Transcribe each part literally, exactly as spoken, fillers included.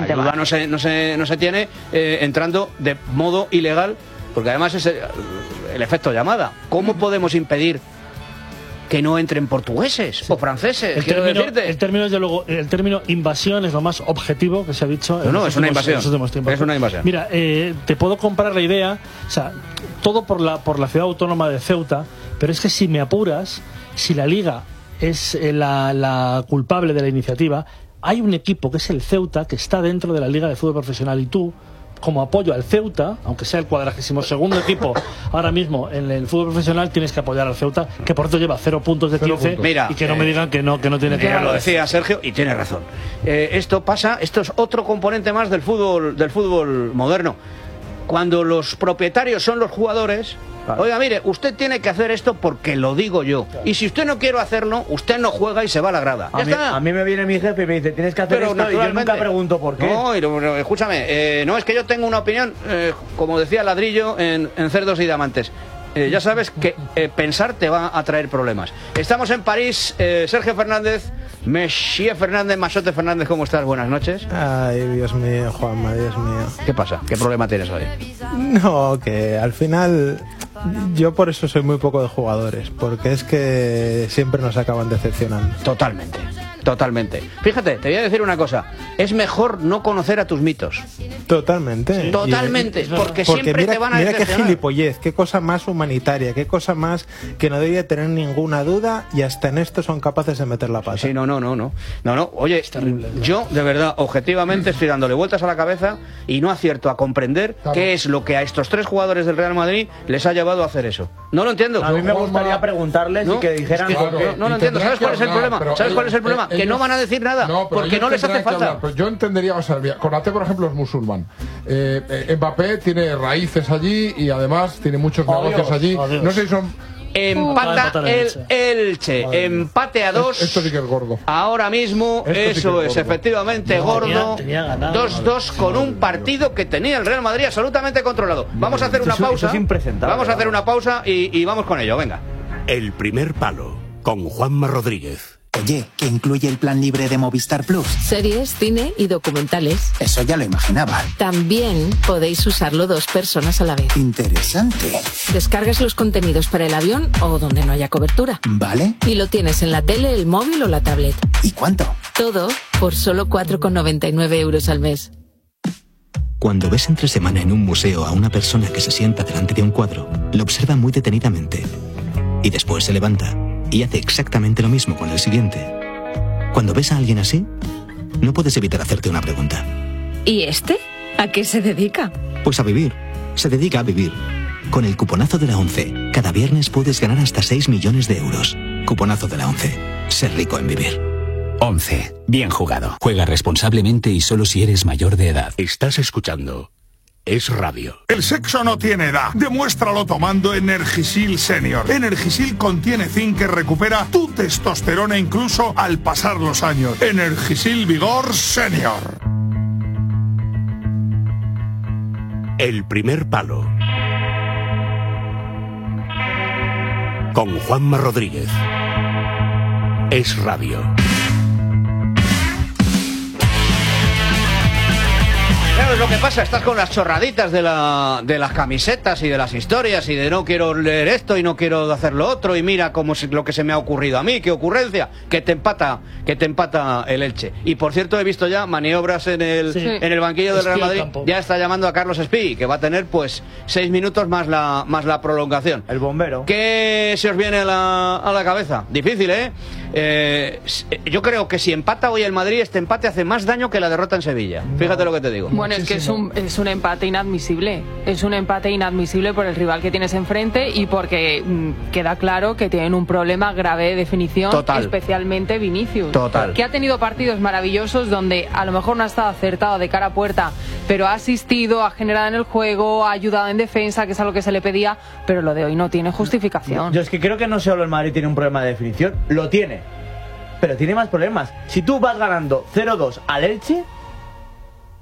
ayuda vale. no se, no se, no se tiene eh, entrando de modo ilegal, porque además es el, el efecto llamada. ¿Cómo podemos impedir que no entren portugueses sí. o franceses? El quiero término, decirte. el término, desde luego, el término invasión es lo más objetivo que se ha dicho. No, no, es una invasión. Es una invasión. Mira, eh, te puedo comprar la idea, o sea, todo por la, por la ciudad autónoma de Ceuta, pero es que si me apuras, si la Liga es eh, la, la culpable de la iniciativa, hay un equipo que es el Ceuta, que está dentro de la Liga de Fútbol Profesional, y tú, como apoyo al Ceuta, aunque sea el cuadragésimo segundo equipo ahora mismo en el fútbol profesional, tienes que apoyar al Ceuta, que por cierto lleva cero puntos de quince. Puntos. Mira, y que no eh, me digan que no, que no tiene que ver. Lo decía Sergio y tiene razón. Eh, esto pasa, esto es otro componente más del fútbol, del fútbol moderno. Cuando los propietarios son los jugadores, claro. Oiga, mire, usted tiene que hacer esto porque lo digo yo. Claro. Y si usted no quiere hacerlo, usted no juega y se va a la grada. A, ¿Ya mí, está? a mí me viene mi jefe y me dice, tienes que hacer Pero esto, y yo nunca pregunto por qué. No, y lo, escúchame, eh, no, es que yo tengo una opinión, eh, como decía Ladrillo en, en Cerdos y Diamantes. Eh, ya sabes que eh, pensar te va a traer problemas. Estamos en París, eh, Sergio Fernández, Messier Fernández, Machote Fernández, ¿cómo estás? Buenas noches. Ay, Dios mío, Juanma, Dios mío. ¿Qué pasa? ¿Qué problema tienes hoy? No, que al final yo por eso soy muy poco de jugadores, porque es que siempre nos acaban decepcionando. Totalmente. Totalmente. Fíjate, te voy a decir una cosa. Es mejor no conocer a tus mitos. Totalmente. Sí. Totalmente. Y, porque, porque siempre mira, te van a mira qué decepcionar. gilipollez, qué cosa más humanitaria, qué cosa más que no debería tener ninguna duda, y hasta en esto son capaces de meter la pata. Sí, no, no, no, no. No, no. Oye, es terrible, yo de verdad, objetivamente, estoy dándole vueltas a la cabeza y no acierto a comprender claro. qué es lo que a estos tres jugadores del Real Madrid les ha llevado a hacer eso. No lo entiendo. A mí me gustaría preguntarles ¿no? y que dijeran es que, por qué. No, no lo entiendo. ¿Sabes cuál es el problema? ¿Sabes cuál es el problema? Que no van a decir nada, no, porque no les hace falta. Pues yo entendería, o sea, Konaté, por ejemplo, es musulmán. Eh, eh, Mbappé tiene raíces allí y además tiene muchos oh, negocios Dios, allí. Oh, no sé si son... Empata oh, el Elche, Madre empate a dos. Esto sí que es gordo. Ahora mismo, esto eso sí es, es efectivamente no, gordo. dos dos con un partido que tenía el Real Madrid absolutamente controlado. Vamos a hacer una eso, pausa. Eso es vamos a hacer una pausa y, y vamos con ello, venga. El primer palo, con Juanma Rodríguez. Oye, ¿qué incluye el plan libre de Movistar Plus? Series, cine y documentales. Eso ya lo imaginaba. También podéis usarlo dos personas a la vez. Interesante. Descargas los contenidos para el avión o donde no haya cobertura. Vale. Y lo tienes en la tele, el móvil o la tablet. ¿Y cuánto? Todo por solo cuatro con noventa y nueve euros al mes. Cuando ves entre semana en un museo a una persona que se sienta delante de un cuadro, lo observa muy detenidamente. Y después se levanta y hace exactamente lo mismo con el siguiente. Cuando ves a alguien así, no puedes evitar hacerte una pregunta. ¿Y este? ¿A qué se dedica? Pues a vivir. Se dedica a vivir. Con el cuponazo de la ONCE, cada viernes puedes ganar hasta seis millones de euros. Cuponazo de la ONCE. Ser rico en vivir. ONCE. Bien jugado. Juega responsablemente y solo si eres mayor de edad. Estás escuchando Es Radio. El sexo no tiene edad. Demuéstralo tomando Energisil Senior. Energisil contiene zinc que recupera tu testosterona incluso al pasar los años. Energisil Vigor Senior. El primer palo. Con Juanma Rodríguez. Es Radio. Claro, es lo que pasa, estás con las chorraditas de, la, de las camisetas y de las historias y de no quiero leer esto y no quiero hacer lo otro y mira cómo se, lo que se me ha ocurrido a mí, qué ocurrencia, que te empata, que te empata el Elche. Y por cierto he visto ya maniobras en el, sí. en el banquillo del Real Madrid, ya está llamando a Carlos Espí, que va a tener pues seis minutos más la, más la prolongación. El bombero. ¿Qué se os viene a la, a la cabeza? Difícil, ¿eh? Eh, yo creo que si empata hoy el Madrid, este empate hace más daño que la derrota en Sevilla. Fíjate lo que te digo. Bueno, es que es un, es un empate inadmisible. Es un empate inadmisible por el rival que tienes enfrente y porque mmm, queda claro que tienen un problema grave de definición. Total. Especialmente Vinicius. Total. Que ha tenido partidos maravillosos donde a lo mejor no ha estado acertado de cara a puerta, pero ha asistido, ha generado en el juego, ha ayudado en defensa, que es algo que se le pedía, pero lo de hoy no tiene justificación. Yo es que creo que no solo el Madrid tiene un problema de definición, lo tiene, pero tiene más problemas. Si tú vas ganando cero dos al Elche,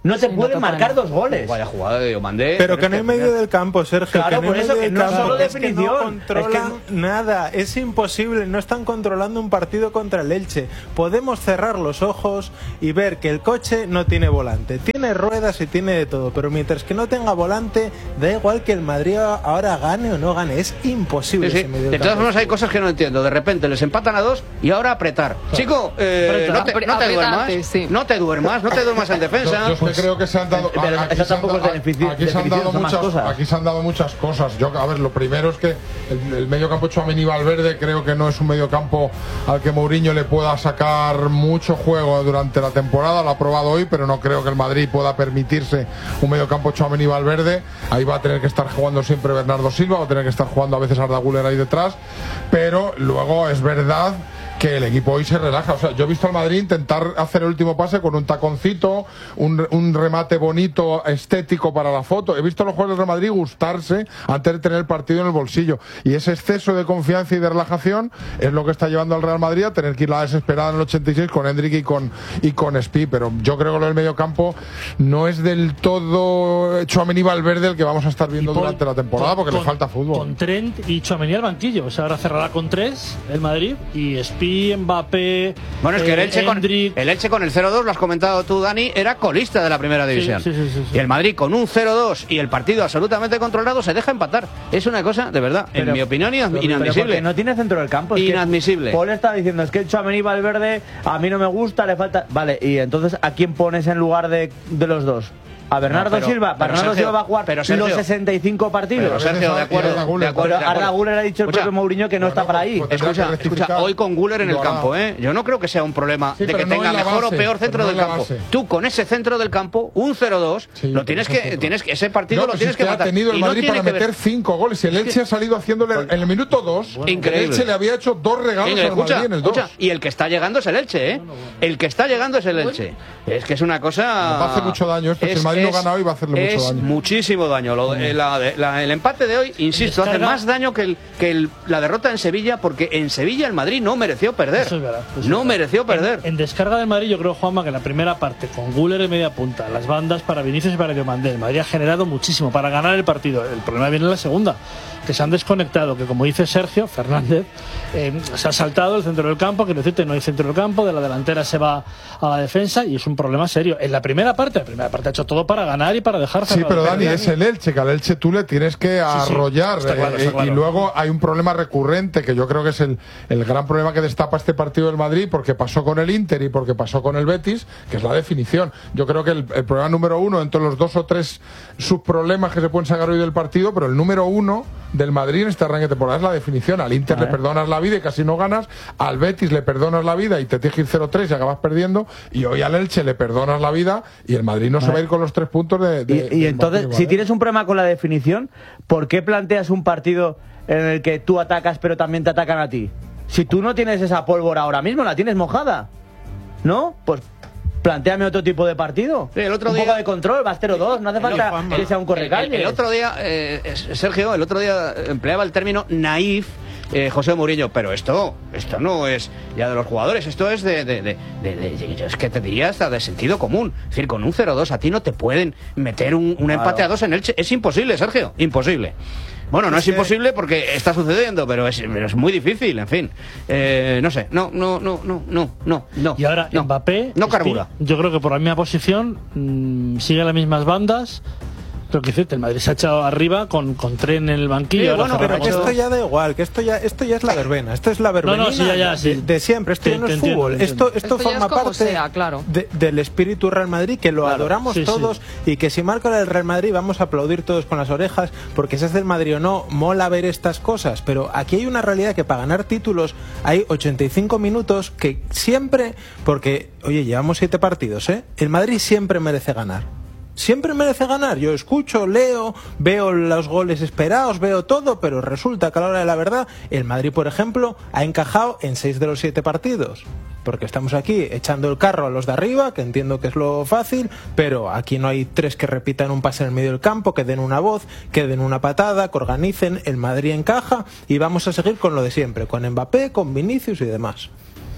No te Sí, pueden no marcar tocan. dos goles. Vaya jugada de Diomandé. Pero que no hay medio del campo, Sergio. Claro, que no por hay eso medio que del no campo. solo Es que definición, no es controlan que nada. Es imposible. No están controlando un partido contra el Elche. Podemos cerrar los ojos y ver que el coche no tiene volante. Tiene ruedas y tiene de todo. Pero mientras que no tenga volante, da igual que el Madrid ahora gane o no gane. Es imposible. Sí, sí. Ese medio del De todas campo. formas hay cosas que no entiendo. De repente les empatan a dos y ahora apretar. Chico, eh, no te, no te duermas. Sí. No te duermas. No te duermas en defensa. Yo, yo es que creo que se han dado. Pero aquí eso se han tampoco dado- es beneficio- aquí se han dado definición, son más muchas cosas. aquí se han dado muchas cosas. Yo, a ver, lo primero es que el, el medio campo Tchouaméni Valverde creo que no es un medio campo al que Mourinho le pueda sacar mucho juego durante la temporada. Lo ha probado hoy, pero no creo que el Madrid pueda permitirse un medio campo Tchouaméni Valverde. Ahí va a tener que estar jugando siempre Bernardo Silva, va a tener que estar jugando a veces Arda Güler ahí detrás. Pero luego es verdad que el equipo hoy se relaja. O sea, yo he visto al Madrid intentar hacer el último pase con un taconcito, un, un remate bonito, estético para la foto. He visto a los jugadores del Madrid gustarse antes de tener el partido en el bolsillo. Y ese exceso de confianza y de relajación es lo que está llevando al Real Madrid a tener que ir la desesperada en el ochenta y seis con Hendrik y con, y con Spi. Pero yo creo que lo del medio campo no es del todo Tchouaméni Valverde el que vamos a estar viendo Paul, durante la temporada, porque con, le falta fútbol. Con Trent y Tchouaméni al banquillo. O sea, ahora cerrará con tres el Madrid y Spi, Mbappé. Bueno, es que el eh, Elche, con, Hendrik. el Elche con el cero dos, lo has comentado tú, Dani, era colista de la primera división. Sí, sí, sí, sí, sí. Y el Madrid con un cero dos y el partido absolutamente controlado se deja empatar. Es una cosa, de verdad, Pero- en mi opinión, inad- Pero inadmisible. porque no tiene centro del campo. Es que Inadmisible. Paul está diciendo, es que el Tchouaméni Valverde a mí no me gusta, le falta... Vale, y entonces, ¿a quién pones en lugar de, de los dos? ¿A Bernardo No, pero- Silva? pero Bernardo Sergio, Silva va a jugar pero Sergio, los sesenta y cinco partidos. Pero Sergio, de acuerdo, Arda Güler. de acuerdo, Pero de Arda acuerdo. Güler ha dicho el Escucha, propio Mourinho que no está para ahí. pues tendrá Escucha, que escucha, rectificar. hoy con Güler en el Lo hará. campo, ¿eh? Yo no creo que sea un problema Sí, de que pero no tenga en la mejor base, o peor centro pero no del en la campo. base. Tú con ese centro del campo, un cero dos, Sí, lo tienes ese que, centro. tienes que, ese partido No, lo pues tienes es que que ha matar. tenido el Y no Madrid tiene para que meter ver- cinco goles. Y el Elche ha salido haciéndole en el minuto dos. Increíble. El Elche le había hecho dos regalos Venga, al escucha, Madrid en el dos. escucha, y el que está llegando es el Elche, ¿eh? El que está llegando es el Elche. Es que es una cosa... Nos va a hacer mucho daño esto. Si el Madrid no gana hoy, va a hacerle mucho es daño. muchísimo daño. Lo de- la- la- el empate de hoy, insisto, hace Descarga- más daño que, el, que el- la derrota en Sevilla, porque en Sevilla el Madrid no mereció perder. Eso es verdad, eso es no verdad. mereció perder. En, en descarga del Madrid, yo creo, Juanma, que en la primera parte, con Güler en media punta, las bandas para Vinicius y para Diomandé, el Madrid ha generado muchísimo para ganar el partido. El problema viene en la segunda, que se han desconectado, que como dice Sergio Fernández, eh, se ha saltado el centro del campo, que decirte, no hay centro del campo, de la delantera se va a la defensa y es un problema serio. En la primera parte, la primera parte ha hecho todo para ganar y para dejar Sí, cerrado. pero Dani, es el Elche, que al Elche tú le tienes que sí, arrollar. está claro, está eh, claro. Y luego hay un problema recurrente, que yo creo que es el, el gran problema que destapa este partido del Madrid, porque pasó con el Inter y porque pasó con el Betis, que es la definición. Yo creo que el, el problema número uno, entre los dos o tres subproblemas que se pueden sacar hoy del partido, pero el número uno del Madrid en este arranque de temporada es la definición. Al Inter le perdonas la vida y casi no ganas, al Betis le perdonas la vida y te tienes que ir cero tres y acabas perdiendo, y hoy al Elche le perdonas la vida y el Madrid no se va a ir con los tres puntos de... de- Y, y del entonces, Madrid, si ¿vale? tienes un problema con la definición, ¿por qué planteas un partido en el que tú atacas pero también te atacan a ti? Si tú no tienes esa pólvora ahora mismo, la tienes mojada, ¿no? Pues plantéame otro tipo de partido. Sí, el otro un día- poco de control, va cero dos, no hace falta que sea un El, correcalle. el otro día, eh, Sergio, el otro día empleaba el término naif eh, José Mourinho, pero esto esto no es ya de los jugadores, esto es de, de, de, de- de- de- es que te diría hasta de sentido común. Es decir, con un cero dos a ti no te pueden meter un, un empate a dos en Elche. Es imposible, Sergio, imposible. Bueno, no es, Es que- imposible porque está sucediendo, pero es, pero es muy difícil, en fin. Eh, no sé, no, no, no, no, no, no, no. Y ahora no, Mbappé, no Spi, carbura. yo creo que por la misma posición mmm, sigue las mismas bandas. Pero que decirte, el Madrid se ha echado arriba con, con Tren en el banquillo. Sí, ahora bueno, Ferran Pero que Mozo. esto ya da igual, que esto ya esto ya es la verbena, esto es la verbena no, sí, ya, ya, sí. de, de siempre, esto Te- ya no te es entiendo, fútbol, te esto, entiendo. esto Esto ya forma es como parte sea, claro. de- del espíritu Real Madrid, que lo Claro, adoramos sí, todos y que si marca el Real Madrid vamos a aplaudir todos con las orejas, porque si es del Madrid o no, mola ver estas cosas, pero aquí hay una realidad que para ganar títulos hay ochenta y cinco minutos que siempre, porque, oye, llevamos siete partidos, ¿eh? El Madrid siempre merece ganar. Siempre merece ganar. Yo escucho, leo, veo los goles esperados, veo todo, pero resulta que a la hora de la verdad, el Madrid, por ejemplo, ha encajado en seis de los siete partidos. Porque estamos aquí echando el carro a los de arriba, que entiendo que es lo fácil, pero aquí no hay tres que repitan un pase en el medio del campo, que den una voz, que den una patada, que organicen. El Madrid encaja y vamos a seguir con lo de siempre, con Mbappé, con Vinicius y demás.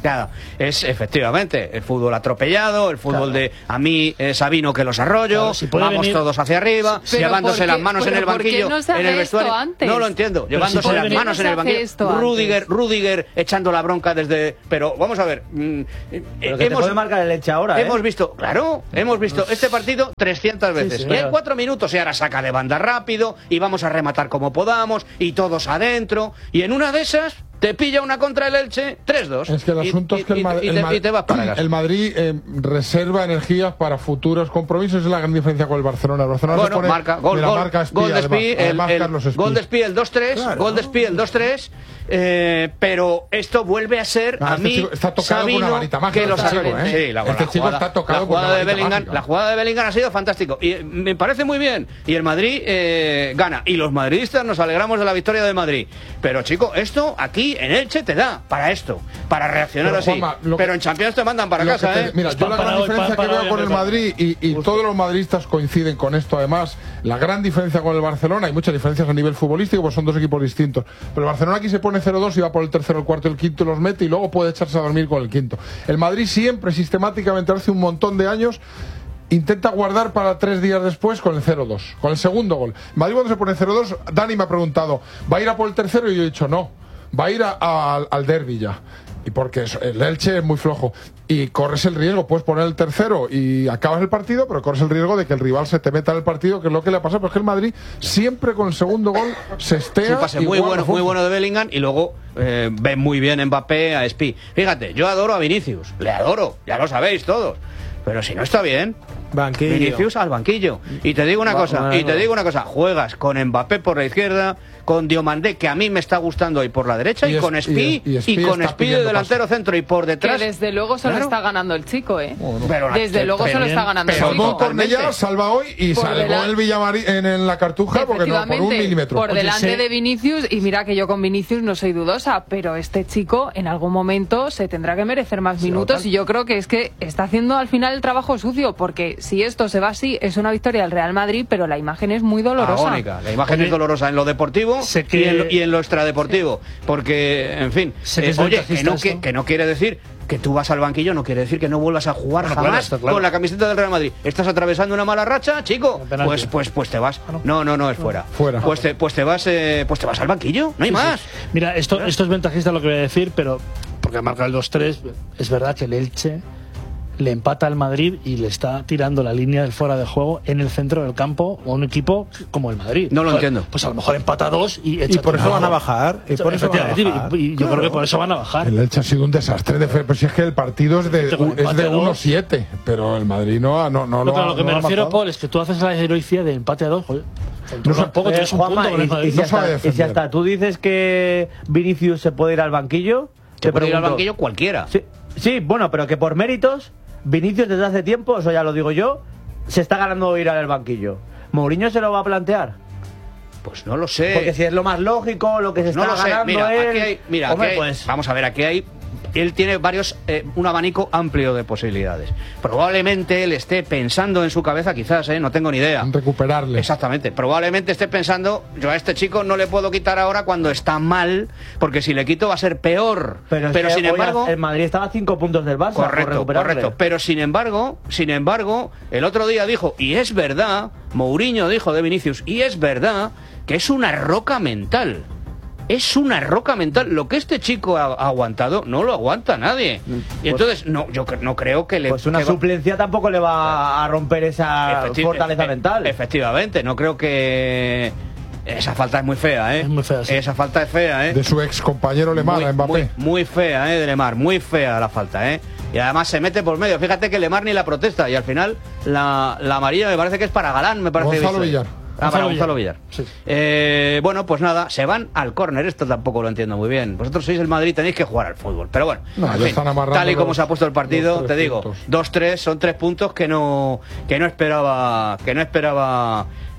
Claro, es efectivamente el fútbol atropellado, el fútbol claro. de a mí eh, Sabino que los arroyo, claro, si vamos venir... todos hacia arriba, pero llevándose las manos en el banquillo, no en el vestuario. Antes? No lo entiendo, pero llevándose si las venir... manos en el banquillo. Rudiger, Rudiger echando la bronca desde. Pero vamos a ver. Mmm, pero que hemos, te puede marcar el Elche ahora. Hemos ¿eh? visto, claro, hemos visto este partido trescientas veces. Sí, sí, y hay cuatro minutos y ahora saca de banda rápido y vamos a rematar como podamos y todos adentro. Y en una de esas. Te pilla una contra el Elche, tres dos. Es que el asunto y, es que el, Ma y, el, te, Ma y te vas para casa. El Madrid eh, reserva energías para futuros compromisos. Es la gran diferencia con el Barcelona. El Barcelona bueno, se pone, marca, gol, gol, marca Espí, gol de Espí, además, el, además el, Carlos Espí. gol de Espí el dos tres, claro. Gol de Espí el dos tres. Eh, pero esto vuelve a ser no, a este mí chico está tocado Sabino con una varita mágica, que los este chico, ¿eh? Sí, la, este la chico jugada, está tocado la jugada con una de Bellingham, mágica. la jugada de Bellingham ha sido fantástico y me parece muy bien y el Madrid eh, gana y los madridistas nos alegramos de la victoria de Madrid. Pero chico, esto aquí en Elche te da para esto, para reaccionar pero, así. Juanma, que, pero en Champions te mandan para casa, te, ¿eh? Mira, yo la gran diferencia que veo con el Madrid y, y todos los madridistas coinciden con esto además, la gran diferencia con el Barcelona, hay muchas diferencias a nivel futbolístico, pues son dos equipos distintos. Pero el Barcelona aquí se pone cero dos y va por el tercero, el cuarto, el quinto los mete y luego puede echarse a dormir con el quinto. El Madrid siempre, sistemáticamente, hace un montón de años intenta guardar para tres días después con el cero dos, con el segundo gol. Madrid cuando se pone cero dos, Dani me ha preguntado, ¿va a ir a por el tercero? Y yo he dicho no, va a ir a, a, al derbi ya. Y porque el Elche es muy flojo y corres el riesgo, puedes poner el tercero y acabas el partido, pero corres el riesgo de que el rival se te meta en el partido, que es lo que le ha pasado, pero es que el Madrid siempre con el segundo gol se estea. Sí, pase muy bueno, muy bueno de Bellingham y luego eh, ve muy bien Mbappé a Espí. Fíjate, yo adoro a Vinicius, le adoro, ya lo sabéis todos, pero si no está bien, banquillo. Vinicius al banquillo. Y te digo una cosa, y te digo una cosa, juegas con Mbappé por la izquierda, con Diomandé, que a mí me está gustando, y por la derecha, y, y es, con Espí, y, y, y con Espí de delantero paso. Centro, y por detrás. Que desde luego se lo claro. está ganando el chico, ¿eh? Bueno, pero desde la, luego se lo está ganando pero el chico. Salvó Cornellá, salva hoy y por salvó el Villamarín en, en la Cartuja, porque no, por un milímetro. Por delante Oye, sí. de Vinicius, y mira que yo con Vinicius no soy dudosa, pero este chico en algún momento se tendrá que merecer más sí, minutos, total. Y yo creo que es que está haciendo al final el trabajo sucio, porque si esto se va así, es una victoria del Real Madrid, pero la imagen es muy dolorosa. Agónica. La imagen Oye, es dolorosa en lo deportivo que... y, en lo, y en lo extradeportivo, sí. porque, en fin, eh, oye, que no, que, que no quiere decir que tú vas al banquillo, no quiere decir que no vuelvas a jugar bueno, jamás claro, claro. con la camiseta del Real Madrid. ¿Estás atravesando una mala racha, chico? Pues pues pues te vas. No, no, no, es fuera. Fuera. Pues te, pues te vas eh, pues te vas al banquillo, no hay sí, más. Sí. Mira, esto, esto es ventajista lo que voy a decir, pero porque marca el dos tres, es verdad que el Elche le empata al Madrid y le está tirando la línea del fuera de juego en el centro del campo a un equipo como el Madrid. No lo pues, entiendo. Pues a lo mejor empata dos y Y por eso van a bajar. Y, por eso van a bajar. y, y yo claro. creo que por eso van a bajar. El Elche ha sido un desastre. De pero si es que el partido es de, es de uno siete, pero el Madrid no, no, no, no lo, lo que no me refiero, Paul, es que tú haces la heroicidad de empate a dos. Joder, no tampoco tienes un punto con el Madrid. Y si, hasta, y si hasta tú dices que Vinicius se puede ir al banquillo, se puede ir al banquillo cualquiera. Sí, sí, bueno, pero que por méritos Vinicius desde hace tiempo, eso ya lo digo yo, se está ganando ir al banquillo. ¿Mourinho se lo va a plantear? Pues no lo sé. Porque si es lo más lógico, lo que pues se no está lo sé. ganando Mira, él... aquí hay, mira, Hombre, aquí hay, pues... vamos a ver, aquí hay... Él tiene varios, eh, un abanico amplio de posibilidades. Probablemente él esté pensando en su cabeza, quizás, eh, no tengo ni idea. En recuperarle. Exactamente. Probablemente esté pensando, yo a este chico no le puedo quitar ahora cuando está mal, porque si le quito va a ser peor. Pero, Pero sin embargo, el Madrid estaba a cinco puntos del Barça. Correcto, correcto. Pero sin embargo, sin embargo, el otro día dijo, y es verdad, Mourinho dijo de Vinicius, y es verdad que es una roca mental. Es una roca mental. Lo que este chico ha, ha aguantado, no lo aguanta nadie. Y entonces, no, yo no creo que le... Pues una suplencia va... tampoco le va a romper esa Efecti fortaleza e mental. Efectivamente, no creo que... Esa falta es muy fea, ¿eh? Es muy fea, sí. Esa falta es fea, ¿eh? De su ex compañero Lemar, muy, Mbappé. Muy, muy fea, ¿eh? De Lemar, muy fea la falta, ¿eh? Y además se mete por medio. Fíjate que Lemar ni la protesta. Y al final, la, la amarilla me parece que es para Galán, me parece. Gonzalo Villar. Ah, para Gonzalo Villar. Sí. Eh, bueno, pues nada, se van al córner. Esto tampoco lo entiendo muy bien. Vosotros sois el Madrid, tenéis que jugar al fútbol. Pero bueno, no, en fin, tal y como los, se ha puesto el partido, te digo, puntos. dos tres son tres puntos que no que no esperaba que no esperaba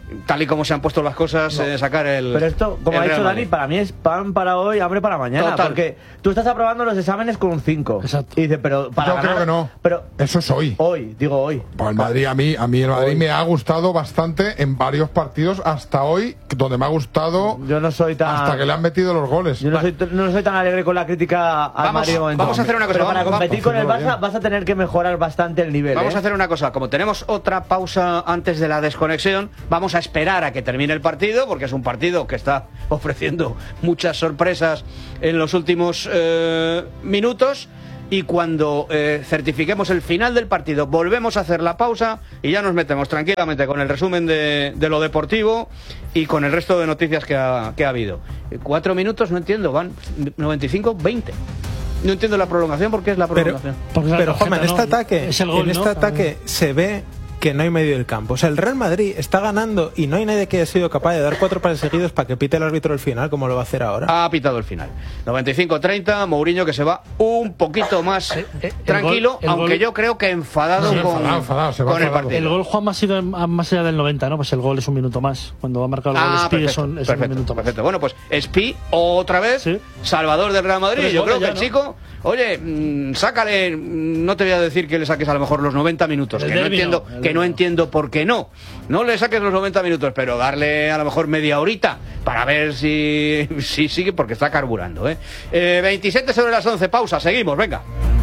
tal y como se han puesto las cosas, no. eh, sacar el. Pero esto, como el ha dicho Real Dani, Madrid. para mí es pan para hoy, hambre para mañana. Total. Porque tú estás aprobando los exámenes con un cinco. Exacto. Y dice, pero para Yo ganar, creo que no. Pero eso es hoy. Hoy, digo hoy. Pues el Madrid, a mí, a mí el Madrid hoy. me ha gustado bastante en varios partidos hasta hoy, donde me ha gustado. Yo no soy tan. Hasta que le han metido los goles. Yo no soy, no soy tan alegre con la crítica al Vamos, Madrid. vamos a hacer una cosa. Pero para vamos, competir vamos, con el Barça vas a tener que mejorar bastante el nivel. Vamos ¿eh? a hacer una cosa, como tenemos otra pausa antes de la desconexión, vamos a esperar a que termine el partido, porque es un partido que está ofreciendo muchas sorpresas en los últimos eh, minutos, y cuando eh, certifiquemos el final del partido volvemos a hacer la pausa y ya nos metemos tranquilamente con el resumen de, de lo deportivo y con el resto de noticias que ha, que ha habido. Cuatro minutos, no entiendo, van noventa y cinco, veinte. No entiendo la prolongación, porque es la prolongación. Pero, pero Juanma, en este no, ataque, es el gol, en este ¿no? ataque se ve que no hay medio del campo. O sea, el Real Madrid está ganando y no hay nadie que haya sido capaz de dar cuatro pases seguidos para que pite el árbitro el final, como lo va a hacer ahora. Ha pitado el final. noventa y cinco treinta, Mourinho que se va un poquito más eh, eh, tranquilo, gol, aunque gol, yo creo que enfadado sí, con, enfadado, enfadado, se va con el enfadado. partido. El gol Juanma ha sido más allá del noventa, ¿no? Pues el gol es un minuto más. Cuando va a marcar el gol Ah, Spi perfecto, es, un, es perfecto, un minuto más. perfecto. Bueno, pues Spi otra vez, Sí. salvador del Real Madrid. Tres Yo creo goles que ya, el ¿no? chico, oye, mmm, sácale, mmm, no te voy a decir que le saques a lo mejor los noventa minutos, El que no derbi entiendo, no, el que no derbi. entiendo por qué no. No le saques los noventa minutos, pero darle a lo mejor media horita para ver si, si sigue, porque está carburando, ¿eh? eh veintisiete sobre las once, pausa, seguimos, venga.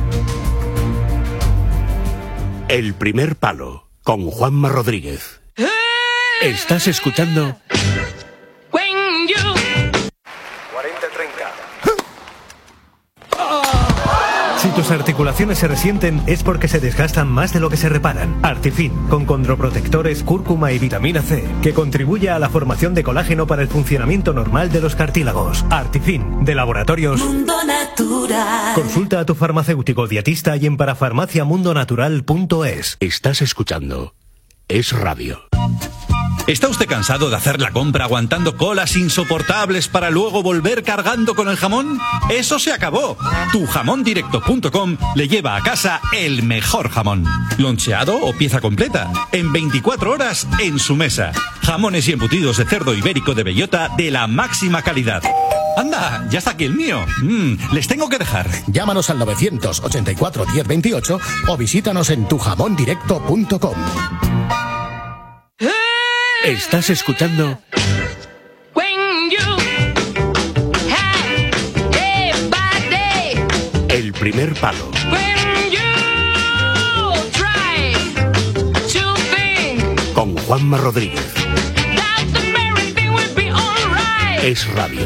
El primer palo con Juanma Rodríguez. Estás escuchando cuarenta treinta. Si tus articulaciones se resienten es porque se desgastan más de lo que se reparan. Artifin, con condroprotectores, cúrcuma y vitamina C, que contribuye a la formación de colágeno para el funcionamiento normal de los cartílagos. Artifin, de Laboratorios Mundo Natural. Consulta a tu farmacéutico dietista y en parafarmaciamundonatural punto es. Estás escuchando Es Radio. ¿Está usted cansado de hacer la compra aguantando colas insoportables para luego volver cargando con el jamón? ¡Eso se acabó! tu jamón directo punto com le lleva a casa el mejor jamón. Loncheado o pieza completa. En veinticuatro horas en su mesa. Jamones y embutidos de cerdo ibérico de bellota de la máxima calidad. ¡Anda! ¡Ya está aquí el mío! Mm, les tengo que dejar. Llámanos al novecientos ochenta y cuatro diez veintiocho o visítanos en tu jamón directo punto com. Estás escuchando El primer palo con Juanma Rodríguez. Es Radio.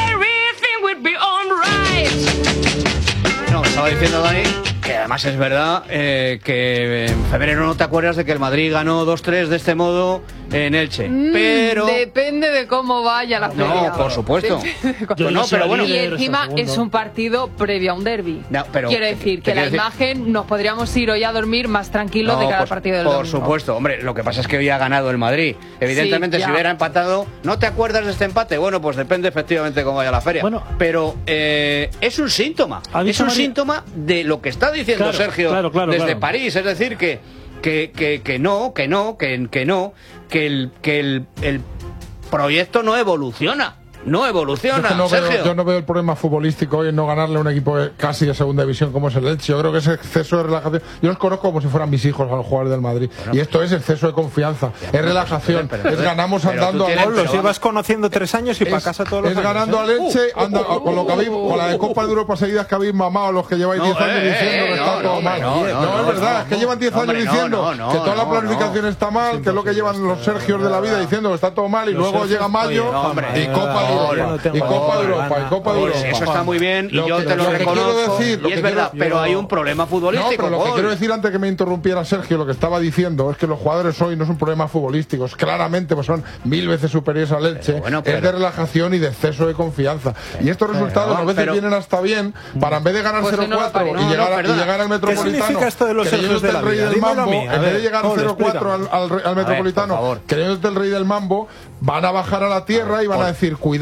No, estaba diciendo Dani que además es verdad eh, que en febrero no te acuerdas de que el Madrid ganó dos tres de este modo en Elche, Mm, pero depende de cómo vaya la feria. no, por supuesto. Depende de cómo- Pues no, pero bueno. Y encima es un partido previo a un derbi. No, pero- Quiero decir te que la quiero decir- imagen nos podríamos ir hoy a dormir más tranquilos de No, cara al por- partido del Por domingo. supuesto, hombre, lo que pasa es que hoy ha ganado el Madrid. Evidentemente, Sí, ya. si hubiera empatado, ¿no te acuerdas de este empate? Bueno, pues depende efectivamente de cómo vaya la feria. Bueno. pero eh, es un síntoma. Ha Es dicho un María- síntoma de lo que está diciendo Claro, Sergio claro, claro, desde claro. París. Es decir, que, que, que, que no, que no, que, que no, que el, que el, el proyecto no evoluciona. No Yo, evoluciona, es que no Sergio. veo, yo no veo el problema futbolístico hoy en no ganarle a un equipo de- casi de segunda división como es el Elche. Yo creo que ese exceso de relajación. Yo los conozco como si fueran mis hijos a los jugadores del Madrid. y esto es exceso de confianza, es relajación, pero- es ganamos pero tú andando tienes- al Los pero llevas conociendo tres años y para Es, casa todos los es años. ganando ¿eh? al Elche, anda, con lo que habéis, con la de Copa de Europa seguidas que habéis mamado los que lleváis No, diez años eh, diciendo eh, que no, está no, todo hombre, mal. no, no, es no, verdad, no, es que llevan diez hombre, años no, diciendo no, no, que toda la no, planificación no. está mal, que es lo que llevan los Sergios de la vida diciendo que está todo mal y Los luego Sergios, llega mayo oye, no, hombre, y Copa de no, yo no Europa, tengo y Copa de ganas. Europa, y Copa de Pues Europa. eso está muy bien y Lo yo que- te lo, lo que quiero reconozco. decir, lo y es que verdad, quiero- pero hay un problema No, futbolístico. pero lo que Paul. quiero decir antes que me interrumpiera Sergio, lo que estaba diciendo es que los jugadores hoy no es un problema futbolístico, es claramente pues son mil veces superiores al Elche, bueno, pero- es de relajación y de exceso de confianza. Y estos resultados a veces pero- vienen hasta bien para en vez de ganar Pues cero no lo cuatro pare- y, no, llegar no, a- y perdona. llegar al Metropolitano, significa esto de los creyéndote Sergios de la el rey vida? del Dímelo a mambo, mí, a en vez ver, de llegar Paul, cero cuatro al, explícame. al, re- al por Metropolitano, favor. creyéndote el rey del mambo, van a bajar a la tierra y van a decir, cuidado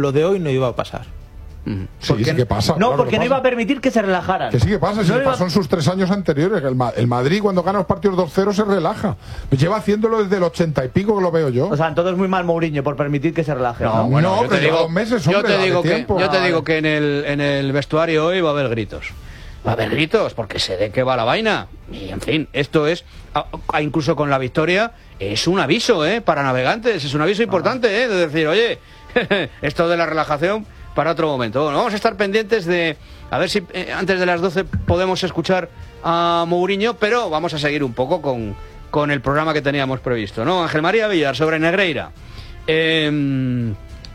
lo de hoy no iba a pasar. Sí, sí que pasa. No, claro porque que no pasa. iba a permitir que se relajaran. Que sí que pasa, sí No que iba- pasó en sus tres años anteriores. que El, Ma- el Madrid, cuando gana los partidos dos cero, se relaja. Lleva haciéndolo desde el ochenta y pico, que lo veo yo. O sea, entonces muy mal Mourinho por permitir que se relaje. No, bueno, yo pero te digo, lleva dos meses, yo hombre, te dale digo que, tiempo. yo te Ah, digo vale. que en el, en el vestuario hoy va a haber gritos. Va a haber gritos, porque sé de qué va la vaina. Y en fin, esto es, a- a- incluso con la victoria, es un aviso, ¿eh? Para navegantes, es un aviso importante, ¿eh? De decir, oye, esto de la relajación para otro momento. Bueno, vamos a estar pendientes de, a ver si eh, antes de las doce podemos escuchar a Mourinho, pero vamos a seguir un poco con, con el programa que teníamos previsto, ¿no? Ángel María Villar, sobre Negreira. Eh,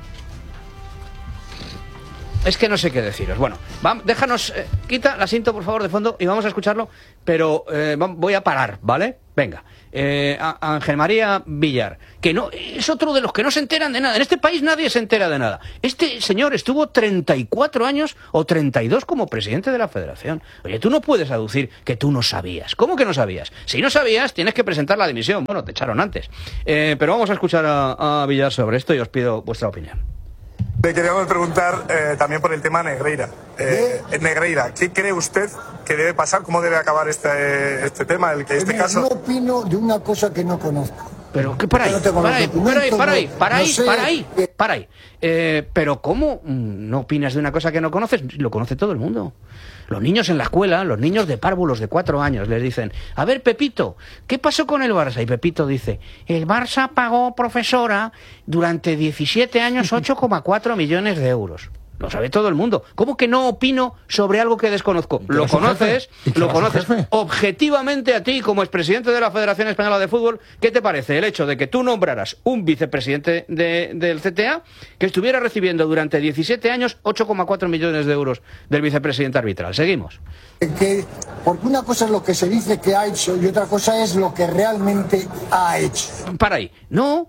Es que no sé qué deciros. Bueno, vam- déjanos, eh, quita la cinta por favor de fondo y vamos a escucharlo, pero eh, vam- voy a parar, ¿vale? Venga, eh, a- Ángel María Villar, que no es otro de los que no se enteran de nada. En este país nadie se entera de nada. Este señor estuvo treinta y cuatro años o treinta y dos como presidente de la Federación. Oye, tú no puedes aducir que tú no sabías. ¿Cómo que no sabías? Si no sabías, tienes que presentar la dimisión. Bueno, te echaron antes. Eh, pero vamos a escuchar a, a Villar sobre esto y os pido vuestra opinión. Le queríamos preguntar eh, también por el tema Negreira. Eh, Negreira, ¿qué cree usted que debe pasar? ¿Cómo debe acabar este, este tema? El que este Mira, caso... no opino de una cosa que no conozco. Pero que para ahí, No tengo para los ahí, para ahí, documentos, para ahí, no- para no ahí, sé. para ahí, para ahí. Eh, pero ¿cómo mm, no opinas de una cosa que no conoces? Lo conoce todo el mundo. Los niños en la escuela, los niños de párvulos de cuatro años, les dicen, a ver, Pepito, ¿qué pasó con el Barça? Y Pepito dice, el Barça pagó, profesora, durante diecisiete años ocho coma cuatro millones de euros. Lo sabe todo el mundo. ¿Cómo que no opino sobre algo que desconozco? que Lo era su conoces, jefe? ¿Y que lo era su conoces. jefe? Objetivamente a ti, como expresidente de la Federación Española de Fútbol, ¿qué te parece el hecho de que tú nombraras un vicepresidente de- del C T A que estuviera recibiendo durante diecisiete años ocho coma cuatro millones de euros del vicepresidente arbitral? Seguimos. Que, porque una cosa es lo que se dice que ha hecho y otra cosa es lo que realmente ha hecho. Para ahí. No.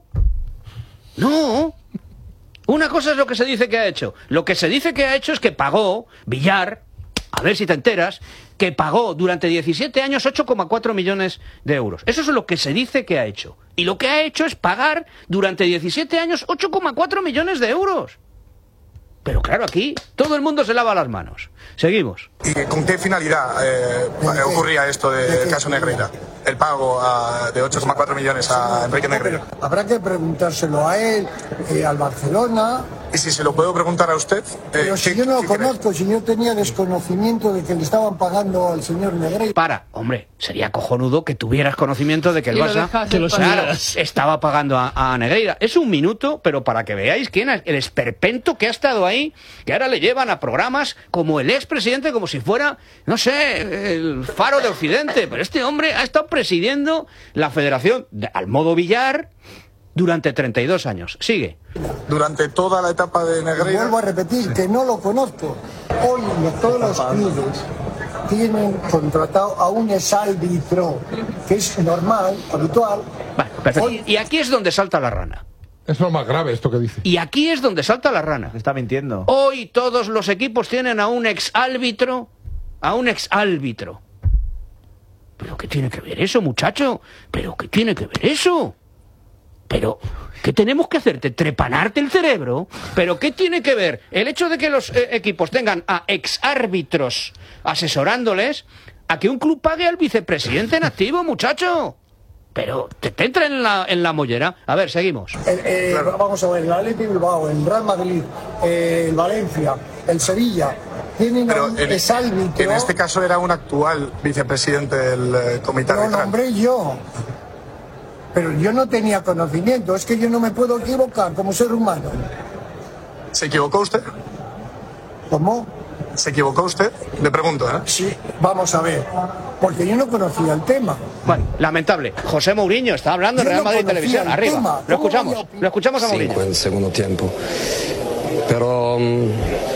No. Una cosa es lo que se dice que ha hecho. Lo que se dice que ha hecho es que pagó, Villar, a ver si te enteras, que pagó durante diecisiete años ocho coma cuatro millones de euros. Eso es lo que se dice que ha hecho. Y lo que ha hecho es pagar durante diecisiete años ocho coma cuatro millones de euros. Pero claro, aquí todo el mundo se lava las manos. Seguimos. ¿Y con qué finalidad eh, ocurría esto del caso Negreira? El pago a- de ocho coma cuatro millones a Enrique Negreira. Habrá que preguntárselo a él, eh, al Barcelona. Y si se lo puedo preguntar a usted, eh, Pero si yo no lo conozco, si yo tenía desconocimiento de que le estaban pagando al señor Negreira. Para, hombre, sería cojonudo que tuvieras conocimiento de que el Y lo Barça dejas Que lo claro, sabieras. estaba pagando a, a Negreira. Es un minuto, pero para que veáis quién es el esperpento que ha estado ahí, que ahora le llevan a programas como el expresidente, como si fuera, no sé, el faro de Occidente. Pero este hombre ha estado presidiendo la federación de- al modo Villar durante treinta y dos años. Sigue. Durante toda la etapa de Y Negreira... vuelvo a repetir que no lo conozco. Hoy no todos los clubes tienen contratado a un exárbitro, que es normal, habitual. Perfecto. Y aquí es donde salta la rana. Es lo más grave esto que dice. Y aquí es donde salta la rana. Está mintiendo. Hoy todos los equipos tienen a un exárbitro, a un exárbitro. ¿Pero qué tiene que ver eso, muchacho? ¿Pero qué tiene que ver eso? Pero, ¿qué tenemos que hacerte? ¿Trepanarte el cerebro? ¿Pero qué tiene que ver el hecho de que los eh, equipos tengan a exárbitros asesorándoles a que un club pague al vicepresidente en activo, muchacho? Pero te, te entra en la, en la mollera. A ver, seguimos. Eh, eh, Vamos a ver, el Athletic Bilbao, el Real Madrid, eh, el Valencia, el Sevilla, tienen a Pero un en, exárbitro. en este caso era un actual vicepresidente del eh, comité Lo arbitral. nombré yo. Pero yo no tenía conocimiento, es que yo no me puedo equivocar como ser humano. ¿Se equivocó usted? ¿Cómo? ¿Se equivocó usted? Le pregunto, ¿eh? Sí, vamos a ver, porque yo no conocía el tema. Bueno, lamentable. José Mourinho está hablando en Yo Real no Madrid conocía Televisión. el Arriba. tema. Lo ¿Cómo escuchamos. voy a Lo escuchamos a Mourinho. Cinco en segundo tiempo. Pero mm,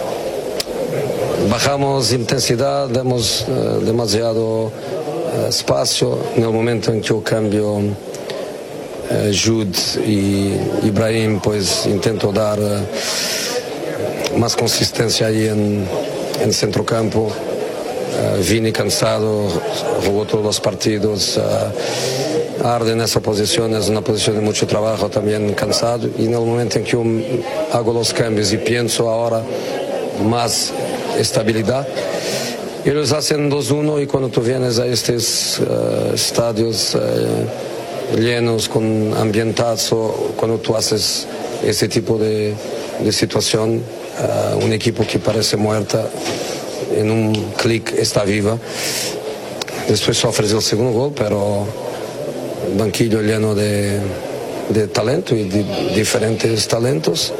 bajamos intensidad, damos eh, demasiado eh, espacio. En el momento en que yo cambio eh, Jude y Ibrahim, pues intento dar eh, más consistencia ahí en, en centrocampo. Uh, Vini cansado, jugó todos los partidos. Uh, Arde en esa posición, es una posición de mucho trabajo, también cansado. Y en el momento en que yo hago los cambios y pienso ahora más estabilidad. Ellos hacen dos uno y cuando tú vienes a estos uh, estadios uh, llenos con ambientazo, cuando tú haces este tipo de, de situación, uh, un equipo que parece muerta, en un clic está viva. Después sufres el segundo gol, pero banquillo lleno de, de talento y de diferentes talentos.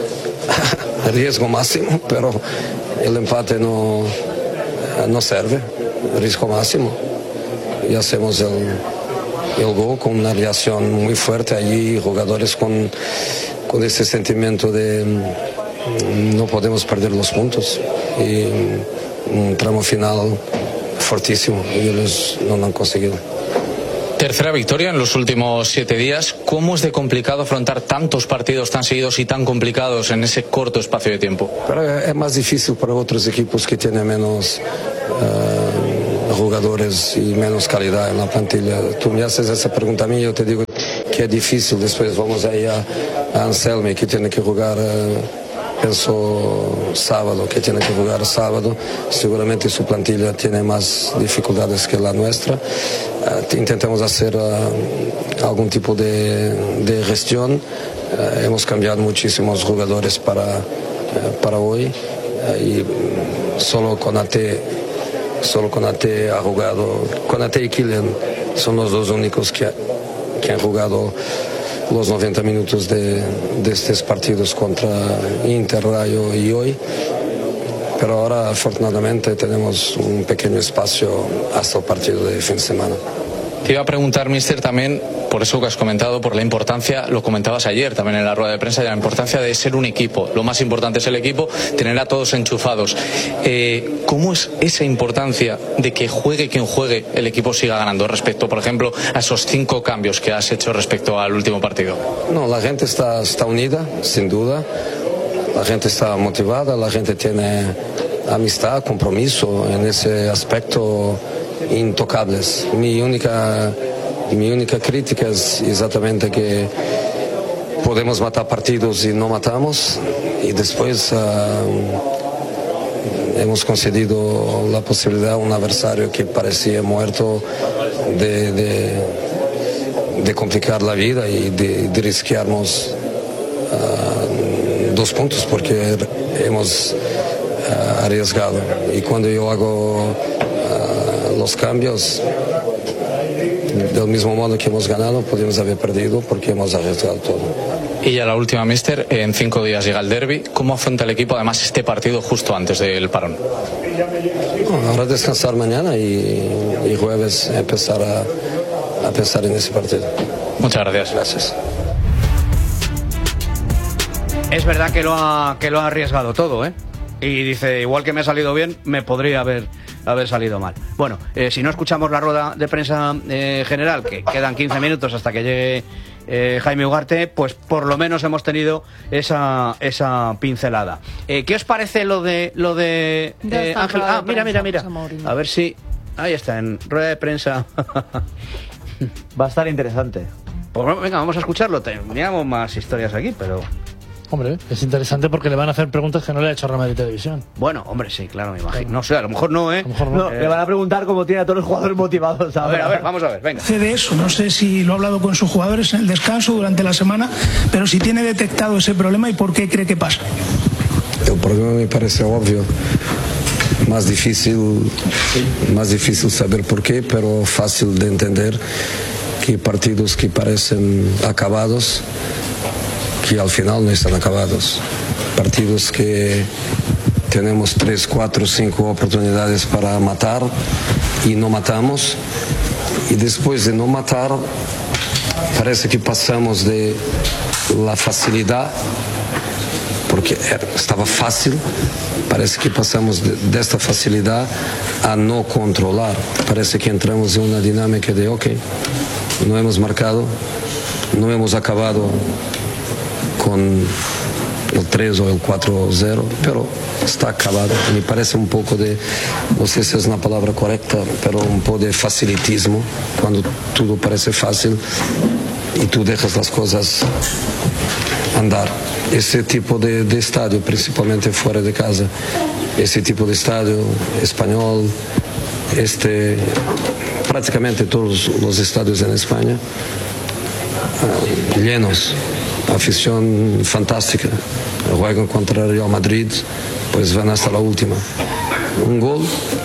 Riesgo máximo, pero el empate no, no sirve. Riesgo máximo. Y hacemos el, el gol con una reacción muy fuerte allí, jugadores con, con ese sentimiento de no podemos perder los puntos. Y un tramo final fortísimo y ellos no lo han conseguido. Tercera victoria en los últimos siete días. ¿Cómo es de complicado afrontar tantos partidos tan seguidos y tan complicados en ese corto espacio de tiempo? Pero es más difícil para otros equipos que tienen menos uh, jugadores y menos calidad en la plantilla. Tú me haces esa pregunta a mí, yo te digo que es difícil. Después vamos ahí a, a Anselmi, que tiene que jugar... Uh, Pienso sábado, que tiene que jugar sábado. Seguramente su plantilla tiene más dificultades que la nuestra. Uh, intentamos hacer uh, algún tipo de, de gestión. Uh, hemos cambiado muchísimos jugadores para, uh, para hoy. Uh, y solo Konate, solo Konate ha jugado. Konate y Kylian son los dos únicos que, que han jugado los noventa minutos de, de estos partidos contra Inter, Rayo y hoy. Pero ahora afortunadamente tenemos un pequeño espacio hasta el partido de fin de semana. Te iba a preguntar, mister, también por eso que has comentado, por la importancia, lo comentabas ayer también en la rueda de prensa, de la importancia de ser un equipo. Lo más importante es el equipo, tener a todos enchufados. Eh, ¿Cómo es esa importancia de que juegue quien juegue, el equipo siga ganando respecto, por ejemplo, a esos cinco cambios que has hecho respecto al último partido? No, la gente está, está unida, sin duda. La gente está motivada, la gente tiene amistad, compromiso en ese aspecto intocables. Mi única, mi única crítica es exactamente que podemos matar partidos y no matamos, y después uh, hemos concedido la posibilidad a un adversario que parecía muerto de, de, de complicar la vida y de, de risquearnos uh, dos puntos porque hemos uh, arriesgado. Y cuando yo hago uh, los cambios, del mismo modo que hemos ganado, podemos haber perdido porque hemos arriesgado todo. Y ya la última, mister, en cinco días llega el derbi. ¿Cómo afronta el equipo además este partido justo antes del parón? Bueno, ahora descansar mañana y, y jueves empezar a, a pensar en ese partido. Muchas gracias. Gracias. Es verdad que lo ha, que lo ha arriesgado todo, ¿eh? Y dice, igual que me ha salido bien, me podría haber, haber salido mal. Bueno, eh, si no escuchamos la rueda de prensa eh, general, que quedan quince minutos hasta que llegue eh, Jaime Ugarte, pues por lo menos hemos tenido esa, esa pincelada. Eh, ¿Qué os parece lo de lo de eh, Ángel? Ah, mira, mira, mira. A ver si... Ahí está, en rueda de prensa. Va a estar interesante. Pues venga, vamos a escucharlo. Teníamos más historias aquí, pero... Hombre, es interesante porque le van a hacer preguntas que no le ha hecho Real Madrid Televisión. Bueno, hombre, sí, claro, me imagino. No sé, a lo mejor no, ¿eh? A lo mejor no. No, eh... Le van a preguntar cómo tiene a todos los jugadores motivados. A ver, a ver, vamos a ver, venga. De eso, no sé si lo ha hablado con sus jugadores en el descanso durante la semana, pero si tiene detectado ese problema y por qué cree que pasa. El problema me parece obvio. Más difícil, más difícil saber por qué, pero fácil de entender que partidos que parecen acabados, que al final no están acabados. Partidos que tenemos tres, cuatro, cinco oportunidades para matar y no matamos. Y después de no matar, parece que pasamos de la facilidad, porque estaba fácil, parece que pasamos de, de esta facilidad a no controlar. Parece que entramos en una dinámica de, ok, no hemos marcado, no hemos acabado con el tres o el cuatro cero, pero está acabado. Me parece un poco de, no sé si es una palabra correcta, pero un poco de facilitismo, cuando todo parece fácil. y tú dejas las cosas andar. Ese tipo de, de estadio, principalmente fuera de casa, ese tipo de estadio español, este, prácticamente todos los estadios en España, uh, llenos, afición fantástica. Juegan contra el Real Madrid, pues van hasta la última. Un gol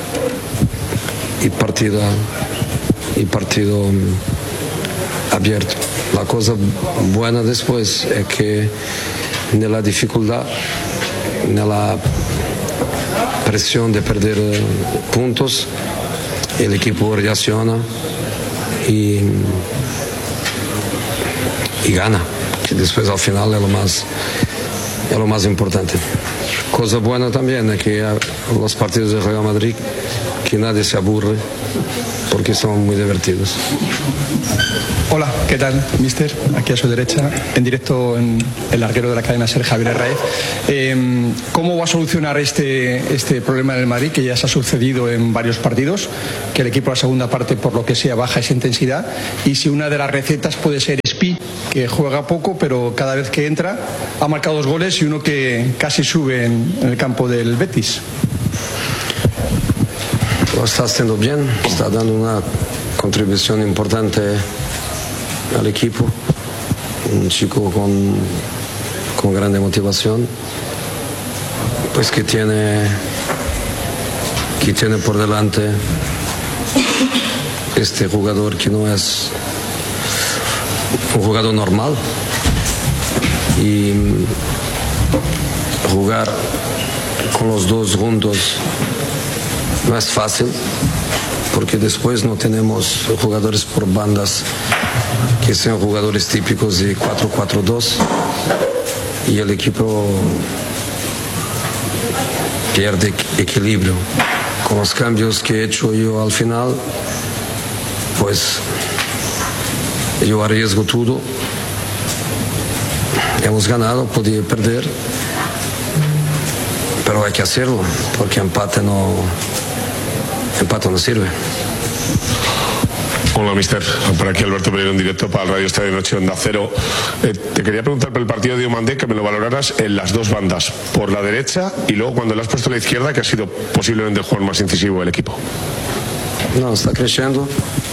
y partido, y partido um, abierto. La cosa buena después es que en la dificultad, en la presión de perder puntos, el equipo reacciona y, y gana, que después al final es lo más, es lo más importante. Cosa buena también es que los partidos de Real Madrid, que nadie se aburre, porque son muy divertidos. Hola, ¿qué tal, mister? Aquí a su derecha, en directo en el larguero de la cadena SER, Javier Herraiz. Eh, ¿Cómo va a solucionar este, este problema en el Madrid, que ya se ha sucedido en varios partidos, que el equipo a la segunda parte, por lo que sea, baja esa intensidad? Y si una de las recetas puede ser Spi, que juega poco, pero cada vez que entra ha marcado dos goles y uno que casi sube en, en el campo del Betis. Lo está haciendo bien, está dando una contribución importante al equipo, un chico con, con grande motivación, pues que tiene, que tiene por delante este jugador que no es un jugador normal, y jugar con los dos juntos no es fácil, porque después no tenemos jugadores por bandas que sean jugadores típicos de cuatro cuatro dos, y el equipo pierde equilibrio. Con los cambios que he hecho yo al final, pues yo arriesgo todo. Hemos ganado, podía perder, pero hay que hacerlo, porque empate no, empate no sirve. Hola, mister. Por aquí Alberto Pereiro en directo para el Radio Estadio Noche Onda Cero. Eh, te quería preguntar por el partido de Diomandé, que me lo valoraras en las dos bandas, por la derecha y luego cuando le has puesto a la izquierda, que ha sido posiblemente el jugador más incisivo del equipo. No, está creciendo. Um,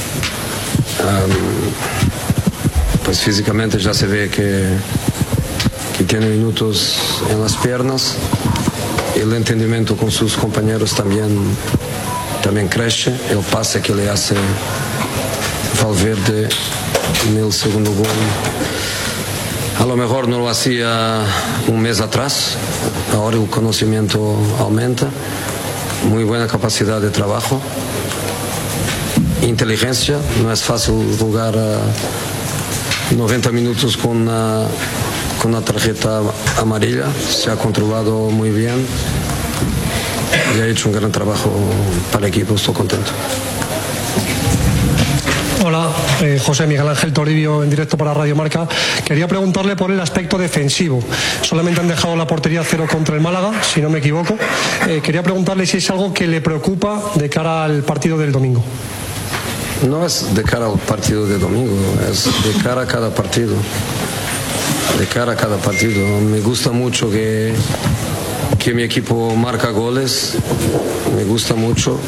pues físicamente ya se ve que, que tiene minutos en las piernas. El entendimiento con sus compañeros también, también crece. El pase que le hace Valverde en el segundo gol, a lo mejor no lo hacía un mes atrás, ahora el conocimiento aumenta, muy buena capacidad de trabajo, inteligencia. No es fácil jugar uh, noventa minutos con una, con una tarjeta amarilla, se ha controlado muy bien y ha hecho un gran trabajo para el equipo, estoy contento. Hola, eh, José Miguel Ángel Toribio en directo para Radio Marca. Quería preguntarle por el aspecto defensivo. Solamente han dejado la portería cero contra el Málaga, si no me equivoco. Eh, quería preguntarle si es algo que le preocupa de cara al partido del domingo. No es de cara al partido de domingo, es de cara a cada partido. De cara a cada partido. Me gusta mucho que, que mi equipo marca goles. Me gusta mucho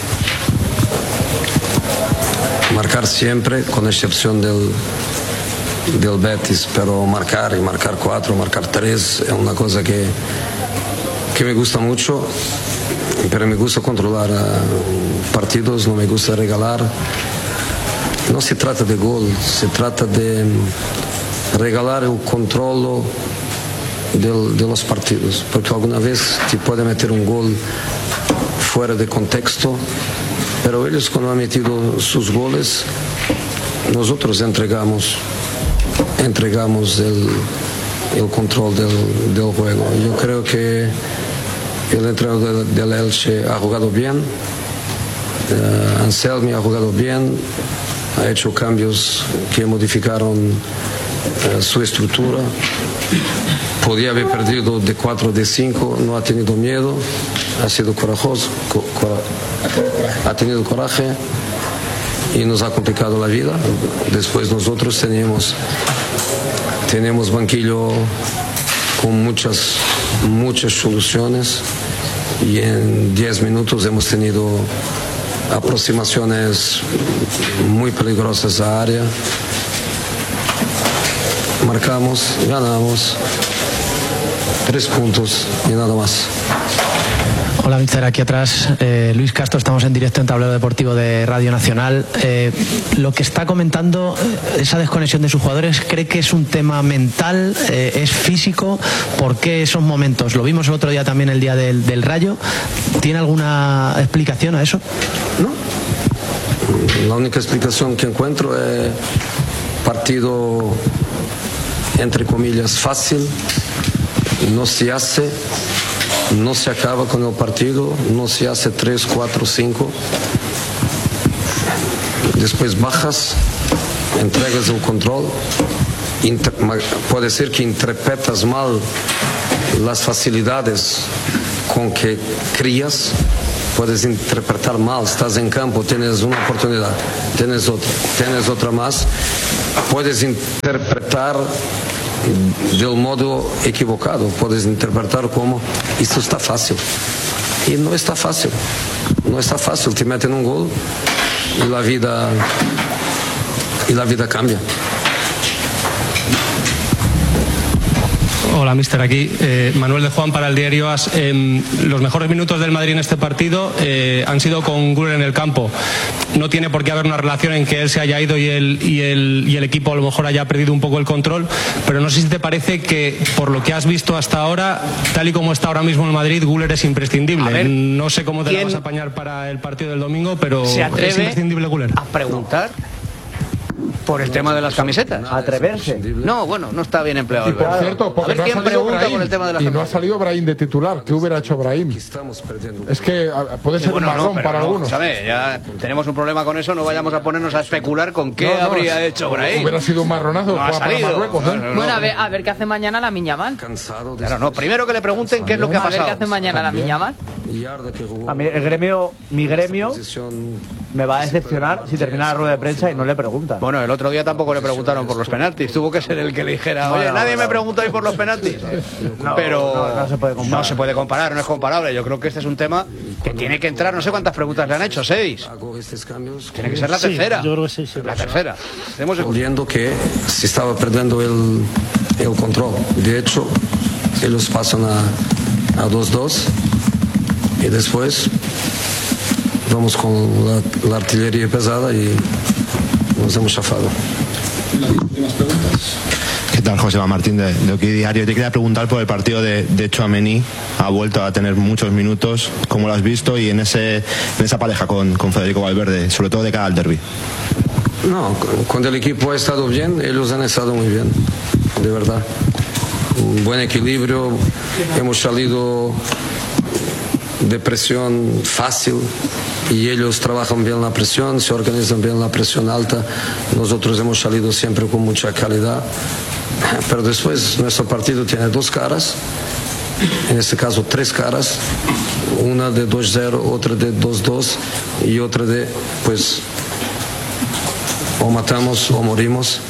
marcar siempre, con excepción del, del Betis, pero marcar y marcar cuatro, marcar tres es una cosa que, que me gusta mucho, pero me gusta controlar uh, partidos, no me gusta regalar. No se trata de gol, se trata de regalar el control del, de los partidos, porque alguna vez te puede meter un gol fuera de contexto, pero ellos cuando han metido sus goles, nosotros entregamos, entregamos el, el control del, del juego. Yo creo que el entrenador del, del Elche ha jugado bien, uh, Anselmi ha jugado bien, ha hecho cambios que modificaron uh, su estructura. Podía haber perdido de cuatro, de cinco, no ha tenido miedo, ha sido corajoso, co cora ha tenido coraje y nos ha complicado la vida. Después nosotros tenemos, tenemos banquillo con muchas, muchas soluciones y en diez minutos hemos tenido aproximaciones muy peligrosas a área. Marcamos, ganamos, tres puntos y nada más. Hola, mister, aquí atrás eh, Luis Castro, estamos en directo en Tablero Deportivo de Radio Nacional. Eh, lo que está comentando, esa desconexión de sus jugadores, ¿cree que es un tema mental, eh, es físico? ¿Por qué esos momentos? Lo vimos el otro día también, el día del, del Rayo. ¿Tiene alguna explicación a eso? No. La única explicación que encuentro es partido, entre comillas, fácil, no se hace, no se acaba con el partido, no se hace tres, cuatro, cinco. Después bajas, entregas el control, inter- puede ser que interpretas mal las facilidades con que crías, puedes interpretar mal, estás en campo, tienes una oportunidad, tienes otra, tienes otra más, puedes interpretar del modo equivocado, puedes interpretar como esto está fácil y no está fácil, no está fácil, te meten un gol y la vida y la vida cambia. Hola, mister, aquí eh, Manuel de Juan para el diario AS. Eh, los mejores minutos del Madrid en este partido eh, han sido con Güler en el campo. No tiene por qué haber una relación en que él se haya ido y el, y, el, y el equipo a lo mejor haya perdido un poco el control, pero no sé si te parece que por lo que has visto hasta ahora, tal y como está ahora mismo el Madrid, Güler es imprescindible. Ver, no sé cómo te la vas a apañar para el partido del domingo, pero se atreve es imprescindible Güler. A preguntar por el tema de las camisetas. Atreverse. No, bueno, no está bien empleado. Y por Alberto. cierto, porque a ver no ha quién salido pregunta Brahim, por el tema de las y no ha camisetas. salido Brahim de titular. ¿Qué hubiera hecho Brahim? Es que a, puede ser Bueno, un marrón no, pero para no, algunos. ¿sabe? Ya tenemos un problema con eso, no vayamos a ponernos a especular con qué No, no, habría es- hecho Brahim. Hubiera sido un marronazo. No ha juega para salido. Marruecos, ¿eh? No, no, Bueno, a no. ver, a ver qué hace mañana la Miñamal. Claro, no, primero que le pregunten qué es lo que ha A ver qué pasado. hace mañana la Miñamal. A mí, el gremio, mi gremio me va a decepcionar si termina la rueda de prensa y no le preguntan. Bueno, el otro día tampoco le preguntaron por los penaltis. Tuvo que ser el que le dijera, oye, No, no, nadie no, me preguntó hoy por los penaltis. No, Pero no, no se puede comparar. no se puede comparar, no es comparable. Yo creo que este es un tema que tiene que entrar. No sé cuántas preguntas le han hecho, Sedis. Tiene que ser la Sí, tercera. yo creo que sí, sí. La tercera. Tenemos el- Viendo que se estaba perdiendo el, el control. De hecho, ellos pasan a dos dos y después vamos con la, la artillería pesada y nos hemos chafado. ¿Qué tal? José Martín de, de Oki Diario. Te quería preguntar por el partido de, de Tchouaméni. Ha vuelto a tener muchos minutos. ¿Cómo lo has visto? Y en ese en esa pareja con, con Federico Valverde, sobre todo de cara al derbi. No, cuando el equipo ha estado bien, ellos han estado muy bien, de verdad. Un buen equilibrio, hemos salido de presión fácil y ellos trabajan bien la presión, se organizan bien la presión alta. Nosotros hemos salido siempre con mucha calidad, pero después nuestro partido tiene dos caras, en este caso tres caras, una de dos cero, otra de dos dos y otra de, pues, o matamos o morimos.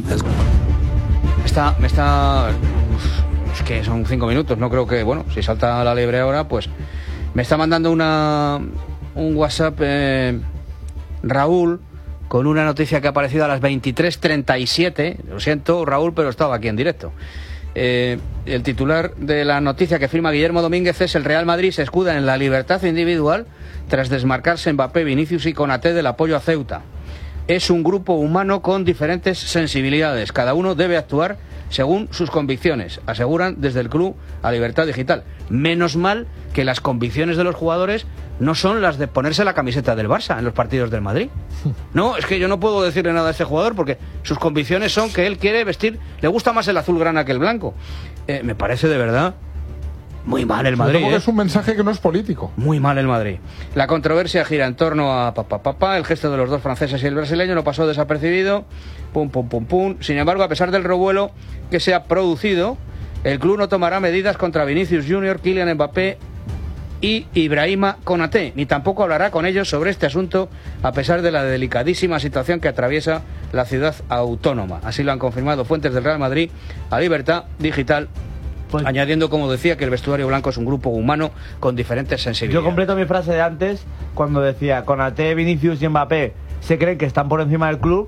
Está, me está. Es que son cinco minutos, no creo que. Bueno, si salta la liebre ahora, pues. Me está mandando una un WhatsApp eh, Raúl con una noticia que ha aparecido a las veintitrés treinta y siete. Lo siento, Raúl, pero estaba aquí en directo. Eh, el titular de la noticia que firma Guillermo Domínguez es: el Real Madrid se escuda en la libertad individual tras desmarcarse Mbappé, Vinicius y Konaté del apoyo a Ceuta. Es un grupo humano con diferentes sensibilidades. Cada uno debe actuar según sus convicciones, aseguran desde el club a Libertad Digital. Menos mal que las convicciones de los jugadores no son las de ponerse la camiseta del Barça en los partidos del Madrid. No, es que yo no puedo decirle nada a este jugador porque sus convicciones son que él quiere vestir, le gusta más el azul grana que el blanco. Eh, me parece de verdad muy mal el Madrid. ¿eh? Es un mensaje que no es político. Muy mal el Madrid. La controversia gira en torno a papá papá. El gesto de los dos franceses y el brasileño no pasó desapercibido. Pum, pum, pum, pum. Sin embargo, a pesar del revuelo que se ha producido, el club no tomará medidas contra Vinicius Junior, Kylian Mbappé y Ibrahima Konaté, ni tampoco hablará con ellos sobre este asunto, a pesar de la delicadísima situación que atraviesa la ciudad autónoma. Así lo han confirmado fuentes del Real Madrid a Libertad Digital, pues, añadiendo, como decía, que el vestuario blanco es un grupo humano con diferentes sensibilidades. Yo completo mi frase de antes cuando decía: Konaté, Vinicius y Mbappé se creen que están por encima del club,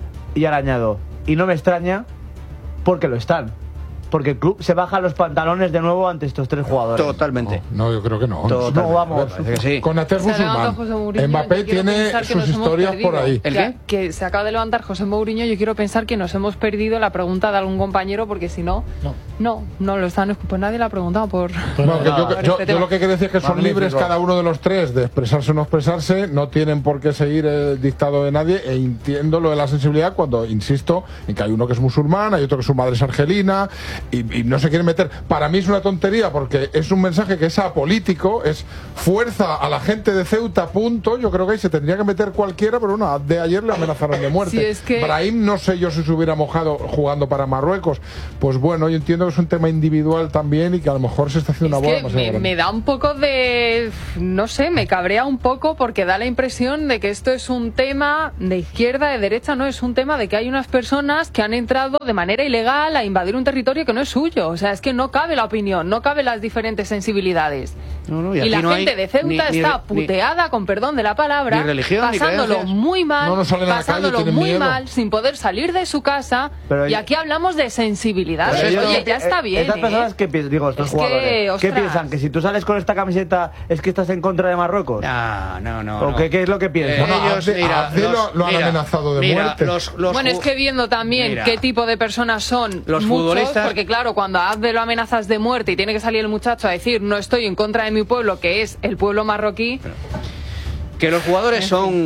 y ahora añado, y no me extraña porque lo están. Porque el club se baja los pantalones de nuevo ante estos tres jugadores. Totalmente. No, no yo creo que no. Totalmente. No, vamos. Que sí. Konaté es musulmán. Mbappé tiene sus historias por ahí. ¿El qué? Que se acaba de levantar José Mourinho. Yo quiero pensar que nos hemos perdido la pregunta de algún compañero, porque si no, no, no, no lo están. Pues nadie la ha preguntado por. Bueno, yo, yo, yo, yo lo que quiero decir es que son Magnífico. libres cada uno de los tres de expresarse o no expresarse. No tienen por qué seguir el dictado de nadie. E entiendo lo de la sensibilidad cuando insisto en que hay uno que es musulmán, hay otro que su madre es argelina y, y no sé qué meter. Para mí es una tontería porque es un mensaje que es apolítico, es fuerza a la gente de Ceuta, punto. Yo creo que ahí se tendría que meter cualquiera, pero bueno, de ayer le amenazaron de muerte. Si es que... Brahim, no sé yo si se hubiera mojado jugando para Marruecos. Pues bueno, yo entiendo que es un tema individual también y que a lo mejor se está haciendo es una boda que demasiado me, grande. me da un poco de... no sé, me cabrea un poco porque da la impresión de que esto es un tema de izquierda, de derecha, no, es un tema de que hay unas personas que han entrado de manera ilegal a invadir un territorio que no es suyo. O sea, es que no cabe la opinión, no cabe las diferentes sensibilidades. No, no, y y la no gente de Ceuta ni, ni, está ni, puteada, con perdón de la palabra, ni religión, pasándolo ni muy mal, no, no pasándolo calle, muy miedo. mal, sin poder salir de su casa. Pero y aquí hablamos de sensibilidad. Pero Oye, yo, ya eh, está eh, bien. Estas ¿eh? personas que piensan, digo, estos es que, jugadores, ¿qué ostras. piensan? ¿Que si tú sales con esta camiseta es que estás en contra de Marruecos? No, no, no. ¿O no. qué, qué es lo que piensan? Eh, Bueno, ellos, Abde, mira, Abde los, lo, lo han mira, amenazado de mira, muerte. Los, los bueno, es que viendo también mira, qué tipo de personas son los muchos, futbolistas, porque claro, cuando a Abde lo amenazas de muerte y tiene que salir el muchacho a decir no estoy en contra de mi pueblo, que es el pueblo marroquí. que los jugadores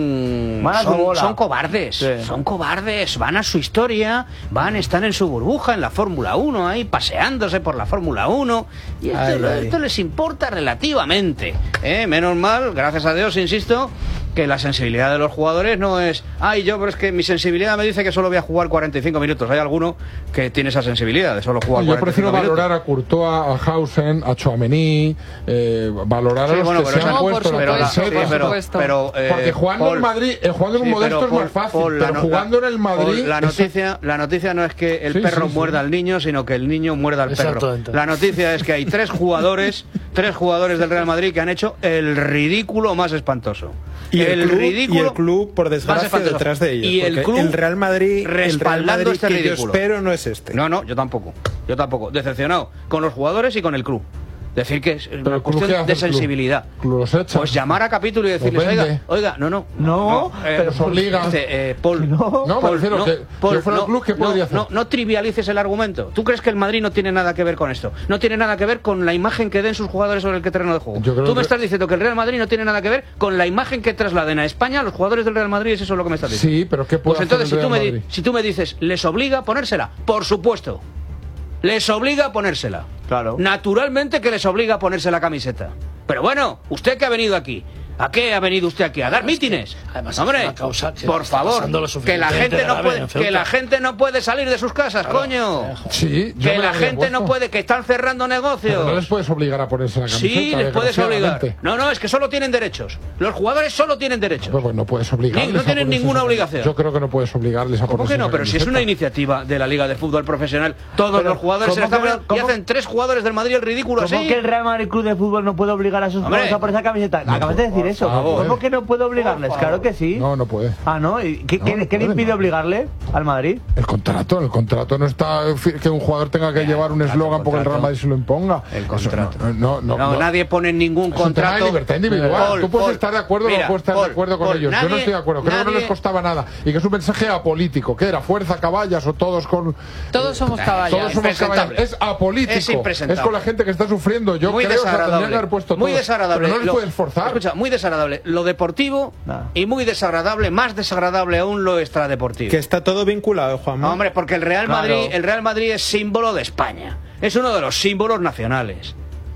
son son, son cobardes, sí. son cobardes, van a su historia, van, están en su burbuja, en la Fórmula uno, ahí paseándose por la Fórmula uno, y esto, ay, ay. esto les importa relativamente, ¿eh? Menos mal, gracias a Dios, insisto, que la sensibilidad de los jugadores no es, ay, yo, pero es que mi sensibilidad me dice que solo voy a jugar cuarenta y cinco minutos. Hay alguno que tiene esa sensibilidad de solo jugar Yo cuarenta y prefiero cinco minutos. valorar a Courtois, a Hausen, a Tchouaméni, eh, valorar Sí, a los bueno, que pero se han no, puesto por la supuesto, camiseta. sí, pero, pero, eh, Porque jugando Paul, en Madrid, eh, jugando en un sí, modesto pero es Paul, más fácil, Paul, la pero no- jugando la- en el Madrid... Paul, la eso- noticia, la noticia no es que el Sí, perro sí, sí. muerda al niño, sino que el niño muerda al perro. Exactamente. La noticia es que hay tres jugadores, tres jugadores del Real Madrid que han hecho el ridículo más espantoso. Y el, club, ridículo y el club, por más desgracia, espantoso. detrás de ellos. Y el porque club el Real Madrid, el Real respaldando Madrid este que yo ridículo. espero no es este. No, no, yo tampoco. Yo tampoco. Decepcionado con los jugadores y con el club. Decir que es una el club, cuestión ¿qué hace de el club? sensibilidad. El club los echa. Pues llamar a capítulo y decirles, Los vende. oiga, oiga, no, no. No, eh, pero se obliga. dice, eh, Paul, No, me Paul, refiero que Paul, yo fuera el club, ¿qué no, podría hacer? No, no trivialices el argumento. ¿Tú crees que el Madrid no tiene nada que ver con esto? No tiene nada que ver con la imagen que den sus jugadores sobre el terreno de juego. Yo creo Tú me que- estás diciendo que el Real Madrid no tiene nada que ver con la imagen que trasladen a España los jugadores del Real Madrid, es eso lo que me estás diciendo. Sí, pero ¿qué puede Pues entonces, hacer si el tú, Real me, di- Madrid? si tú me dices, ¿les obliga a ponérsela? Por supuesto. Les obliga a ponérsela. Claro. Naturalmente que les obliga a ponerse la camiseta. Pero bueno, ¿usted que ha venido aquí? ¿A qué ha venido usted aquí? ¿A dar mítines? además, Hombre, es una causa que por está favor, pasando lo que la gente suficientemente no grave puede, en Ceuta. que la gente no puede salir de sus casas, coño. Sí, yo Que me la habría gente no puesto. puede, que están cerrando negocios. Pero no les puedes obligar a ponerse la camiseta. Sí, les puedes obligar. desgraciadamente. No, no, es que solo tienen derechos. Los jugadores solo tienen derechos. Pues, pues no puedes obligarles. Ni- no a tienen ponerse ninguna esa- obligación. Yo creo que no puedes obligarles a ¿Cómo ponerse que no? esa Pero si es camiseta. una iniciativa de la Liga de Fútbol Profesional, todos Pero, los jugadores se la ¿cómo están que no? poniendo y ¿Cómo? hacen tres jugadores del Madrid el ridículo ¿Cómo así. que el Real Madrid Club de Fútbol no puede obligar a sus Hombre. jugadores a poner esa camiseta? No, Acabas de decir por eso. favor. ¿Cómo que no puede obligarles? Claro que sí. No, no puede. Ah, ¿no? ¿Y qué, No, qué- no qué le puede, impide no. obligarle al Madrid? El contrato, el contrato no está eh, fi- que un jugador tenga que llevar un eslogan porque el Real Madrid se lo imponga. El Eso contrato. no, no, no, No, no. nadie pone ningún Es un tema contrato. de libertad individual. Paul, Tú puedes Paul, estar de acuerdo o mira, no puedes estar Paul, de acuerdo con Paul, ellos. Yo nadie- no estoy de acuerdo. Creo que no nadie- les costaba nada. Y que es un mensaje apolítico. ¿Qué era? ¿Fuerza, caballas o todos con...? Todos somos Eh, caballos. Todos somos impresentable. caballas. Es apolítico. Es impresentable. Es con la gente que está sufriendo. Yo Muy creo que desagradable. tendrían que haber puesto muy todos. desagradable. Pero no les Lo- puedes forzar. Escucha, muy desagradable. Lo deportivo Nah. y muy desagradable, más desagradable aún lo extradeportivo. Que está todo vinculado, Juanma. Hombre, porque el Real Claro. Madrid, el Real Madrid es símbolo de España. Es uno de los símbolos nacionales.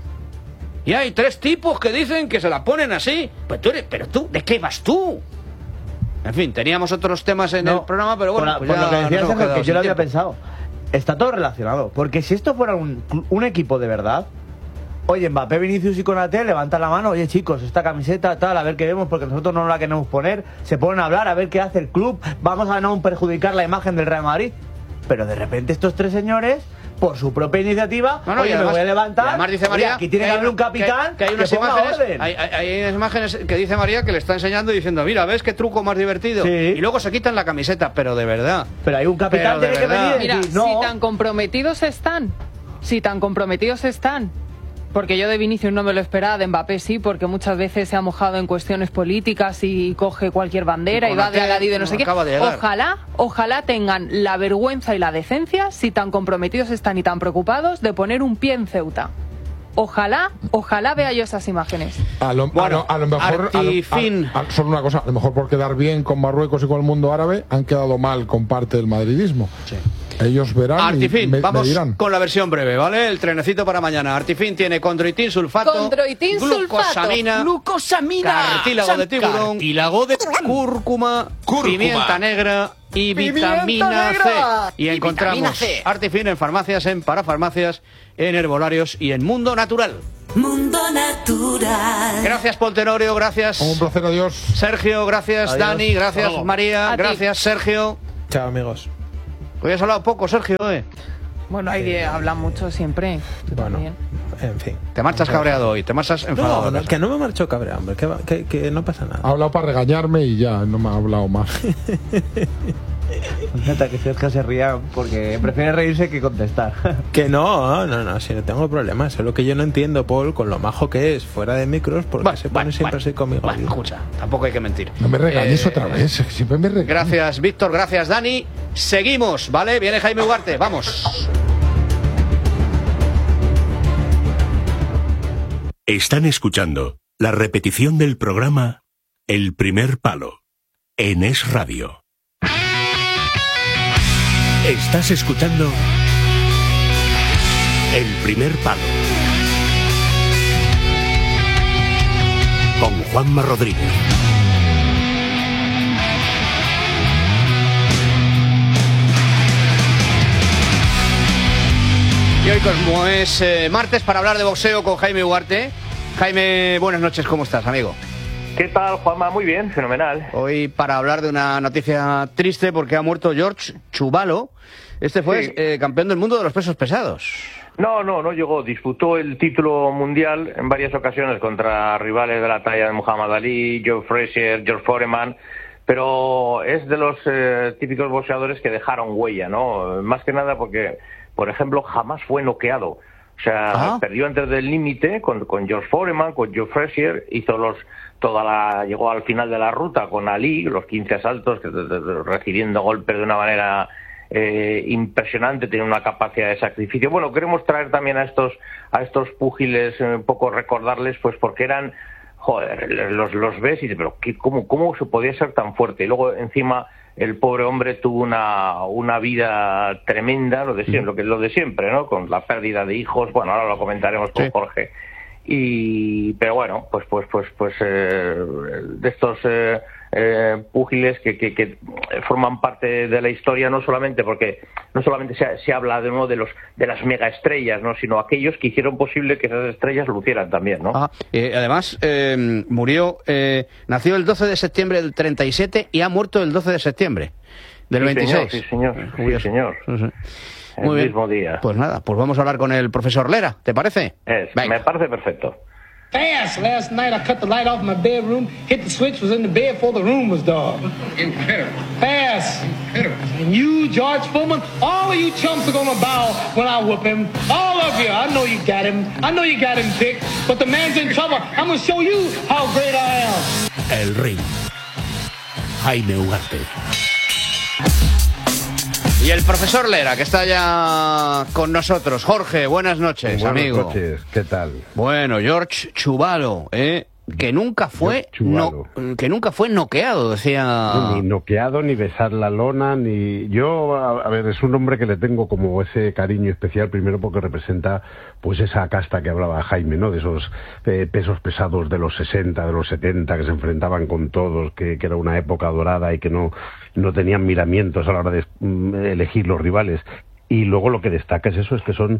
Y hay tres tipos que dicen que se la ponen así. Pues tú eres, pero tú, ¿de qué vas tú? En fin, teníamos otros temas en No, el programa, pero bueno, por, pues por ya lo que decías, nos hemos Sergio, quedado que yo sin lo había tiempo. pensado. Está todo relacionado. Porque si esto fuera un, un equipo de verdad, Oye, Mbappé, Vinicius y Konaté levantan la mano. Oye, chicos, esta camiseta, tal, a ver qué vemos, porque nosotros no la queremos poner. Se ponen a hablar, a ver qué hace el club. Vamos a no perjudicar la imagen del Real Madrid. Pero de repente estos tres señores, por su propia iniciativa, no, no, oye, además, me voy a levantar. Además dice María, oye, aquí tiene que, que haber un capitán que, que hay unas que ponga imágenes, orden. hay, hay, hay unas imágenes que dice María que le está enseñando y diciendo, mira, ¿ves qué truco más divertido? Sí. Y luego se quitan la camiseta, pero de verdad. Pero hay un capitán tiene que venir. Mira, decir, no. si tan comprometidos están, si tan comprometidos están, porque yo de Vinicius no me lo esperaba, de Mbappé sí, porque muchas veces se ha mojado en cuestiones políticas y coge cualquier bandera y, y va de aladí de no sé qué. Ojalá, ojalá tengan la vergüenza y la decencia, si tan comprometidos están y tan preocupados, de poner un pie en Ceuta. Ojalá, ojalá vea yo esas imágenes. A lo, bueno, a lo, a lo mejor, a lo, a, a, solo una cosa, a lo mejor por quedar bien con Marruecos y con el mundo árabe, han quedado mal con parte del madridismo. Sí. Ellos verán Artifin, y me, vamos me dirán. Con la versión breve, ¿vale? El trenecito para mañana. Artifin tiene condroitin sulfato, condroitin glucosamina, sulfato, glucosamina, cartílago de tiburón, cartílago de cúrcuma, cúrcuma, pimienta negra y vitamina C. Y, y encontramos C. Artifin en farmacias, en parafarmacias, en herbolarios y en Mundo Natural. Mundo Natural. Gracias, Paul Tenorio, gracias. Un placer, adiós. Sergio, gracias. Adiós. Dani, gracias. Oh. María, A gracias. ti. Sergio. Chao, amigos. Hoy has hablado poco, Sergio, ¿eh? Bueno, hay eh, habla mucho siempre. Bueno, también. En fin. Te marchas cabreado hoy, te marchas enfadado. No, no, que no me marcho cabreado, hombre, que, que, que no pasa nada. Ha hablado para regañarme y ya, no me ha hablado más. Me encanta que Sergio se ría porque prefiere reírse que contestar. Que no, no, no, si no tengo problemas. Es lo que yo no entiendo, Paul, con lo majo que es fuera de micros, porque bueno, se pone bueno, siempre bueno, así conmigo. Bueno, escucha, tampoco hay que mentir. No me regañes eh, otra vez, siempre me regañes. Gracias, Víctor, gracias, Dani. Seguimos, ¿vale? Viene Jaime Ugarte, vamos. Están escuchando la repetición del programa El Primer Palo en Es Radio. Estás escuchando El Primer Palo con Juanma Rodríguez. Y hoy, como es eh, martes, para hablar de boxeo con Jaime Ugarte. Jaime, buenas noches, ¿cómo estás, amigo? ¿Qué tal, Juanma? Muy bien, fenomenal. Hoy para hablar de una noticia triste porque ha muerto George Chuvalo. Este fue sí. eh, campeón del mundo de los pesos pesados. No, no, no llegó. Disputó el título mundial en varias ocasiones contra rivales de la talla de Muhammad Ali, Joe Frazier, George Foreman, pero es de los eh, típicos boxeadores que dejaron huella, ¿no? Más que nada porque, por ejemplo, jamás fue noqueado. O sea, ah. perdió antes del límite con, con George Foreman, con Joe Frazier, hizo los toda la llegó al final de la ruta con Ali, los quince asaltos, que, de, de, recibiendo golpes de una manera eh, impresionante, tiene una capacidad de sacrificio. Bueno, queremos traer también a estos a estos púgiles un poco recordarles, pues porque eran, joder, los los ves y dices, pero ¿qué, cómo cómo se podía ser tan fuerte? Y luego encima el pobre hombre tuvo una una vida tremenda, lo de siempre, lo que lo de siempre, ¿no? Con la pérdida de hijos. Bueno, ahora lo comentaremos con sí. Jorge. Y pero bueno, pues pues pues pues eh, de estos eh, eh, púgiles que, que, que forman parte de la historia, no solamente porque no solamente se, se habla de uno de los de las megaestrellas, no, sino aquellos que hicieron posible que esas estrellas lucieran también, ¿no? Ah, eh, además eh, murió, eh, nació el doce de septiembre del treinta y siete y ha muerto el doce de septiembre del sí, veintiséis. Señor, sí, señor, sí, señor. Sí, sí. El Muy mismo bien. día. Pues nada, pues vamos a hablar con el profesor Lera, ¿te parece? Es, me parece perfecto. Fast. Last night I cut the light off my bedroom, hit the switch, was in the bed before the room was dark. Incredible. Fast. Incredible. And you, George Foreman, all of you chumps are gonna bow when I whoop him. All of you. I know you got him. I know you got him picked, but the man's in trouble. I'm gonna show you how great I am. El Ring. Jaime Ugarte. Y el profesor Lera, que está ya con nosotros. Jorge, buenas noches, buenas amigo. Buenas noches, ¿qué tal? Bueno, George Chuvalo, ¿eh? Que nunca fue no, que nunca fue noqueado, decía. No, ni noqueado, ni besar la lona, ni... Yo, a, a ver, es un hombre que le tengo como ese cariño especial, primero porque representa pues esa casta que hablaba Jaime, ¿no? De esos eh, pesos pesados de los sesenta, de los setenta, que se enfrentaban con todos, que, que era una época dorada y que no, no tenían miramientos a la hora de mm, elegir los rivales. Y luego lo que destaca es eso, es que son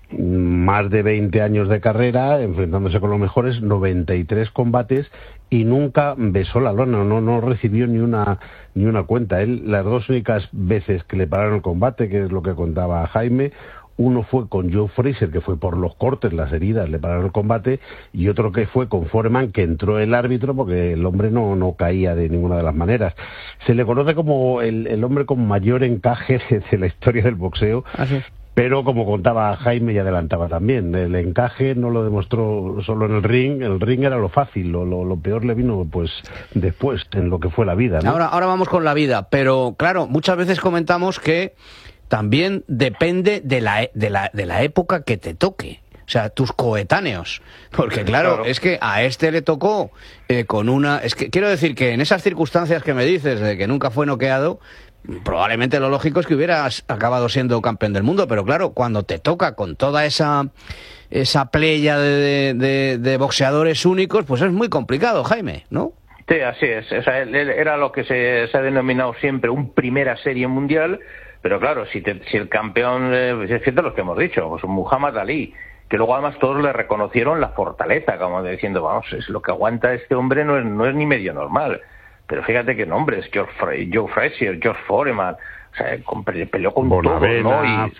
más de veinte años de carrera, enfrentándose con los mejores, noventa y tres combates y nunca besó la lona, no, no recibió ni una ni una cuenta. Él, las dos únicas veces que le pararon el combate, que es lo que contaba Jaime, uno fue con Joe Frazier, que fue por los cortes, las heridas, le pararon el combate, y otro que fue con Foreman, que entró el árbitro porque el hombre no, no caía de ninguna de las maneras. Se le conoce como el, el hombre con mayor encaje de, de la historia del boxeo. Así. Pero como contaba Jaime y adelantaba también, el encaje no lo demostró solo en el ring, el ring era lo fácil, lo, lo, lo peor le vino pues después, en lo que fue la vida, ¿no? Ahora, ahora vamos con la vida, pero claro, muchas veces comentamos que también depende de la, de la, de la época que te toque. O sea, tus coetáneos. Porque claro, claro. es que a este le tocó eh, con una... Es que quiero decir que en esas circunstancias que me dices de que nunca fue noqueado, probablemente lo lógico es que hubieras acabado siendo campeón del mundo, pero claro, cuando te toca con toda esa esa playa de, de, de boxeadores únicos, pues es muy complicado, Jaime, ¿no? Sí, así es. O sea, él, él era lo que se, se ha denominado siempre un primera serie mundial, pero claro, si, te, si el campeón, eh, es cierto lo que hemos dicho, pues Muhammad Ali, que luego además todos le reconocieron la fortaleza, como diciendo, vamos, es lo que aguanta este hombre, no es, no es ni medio normal. Pero fíjate qué nombres, George Fra- Joe Frazier, George Foreman, o sea, peleó con Bonavena, todos, ¿no? Y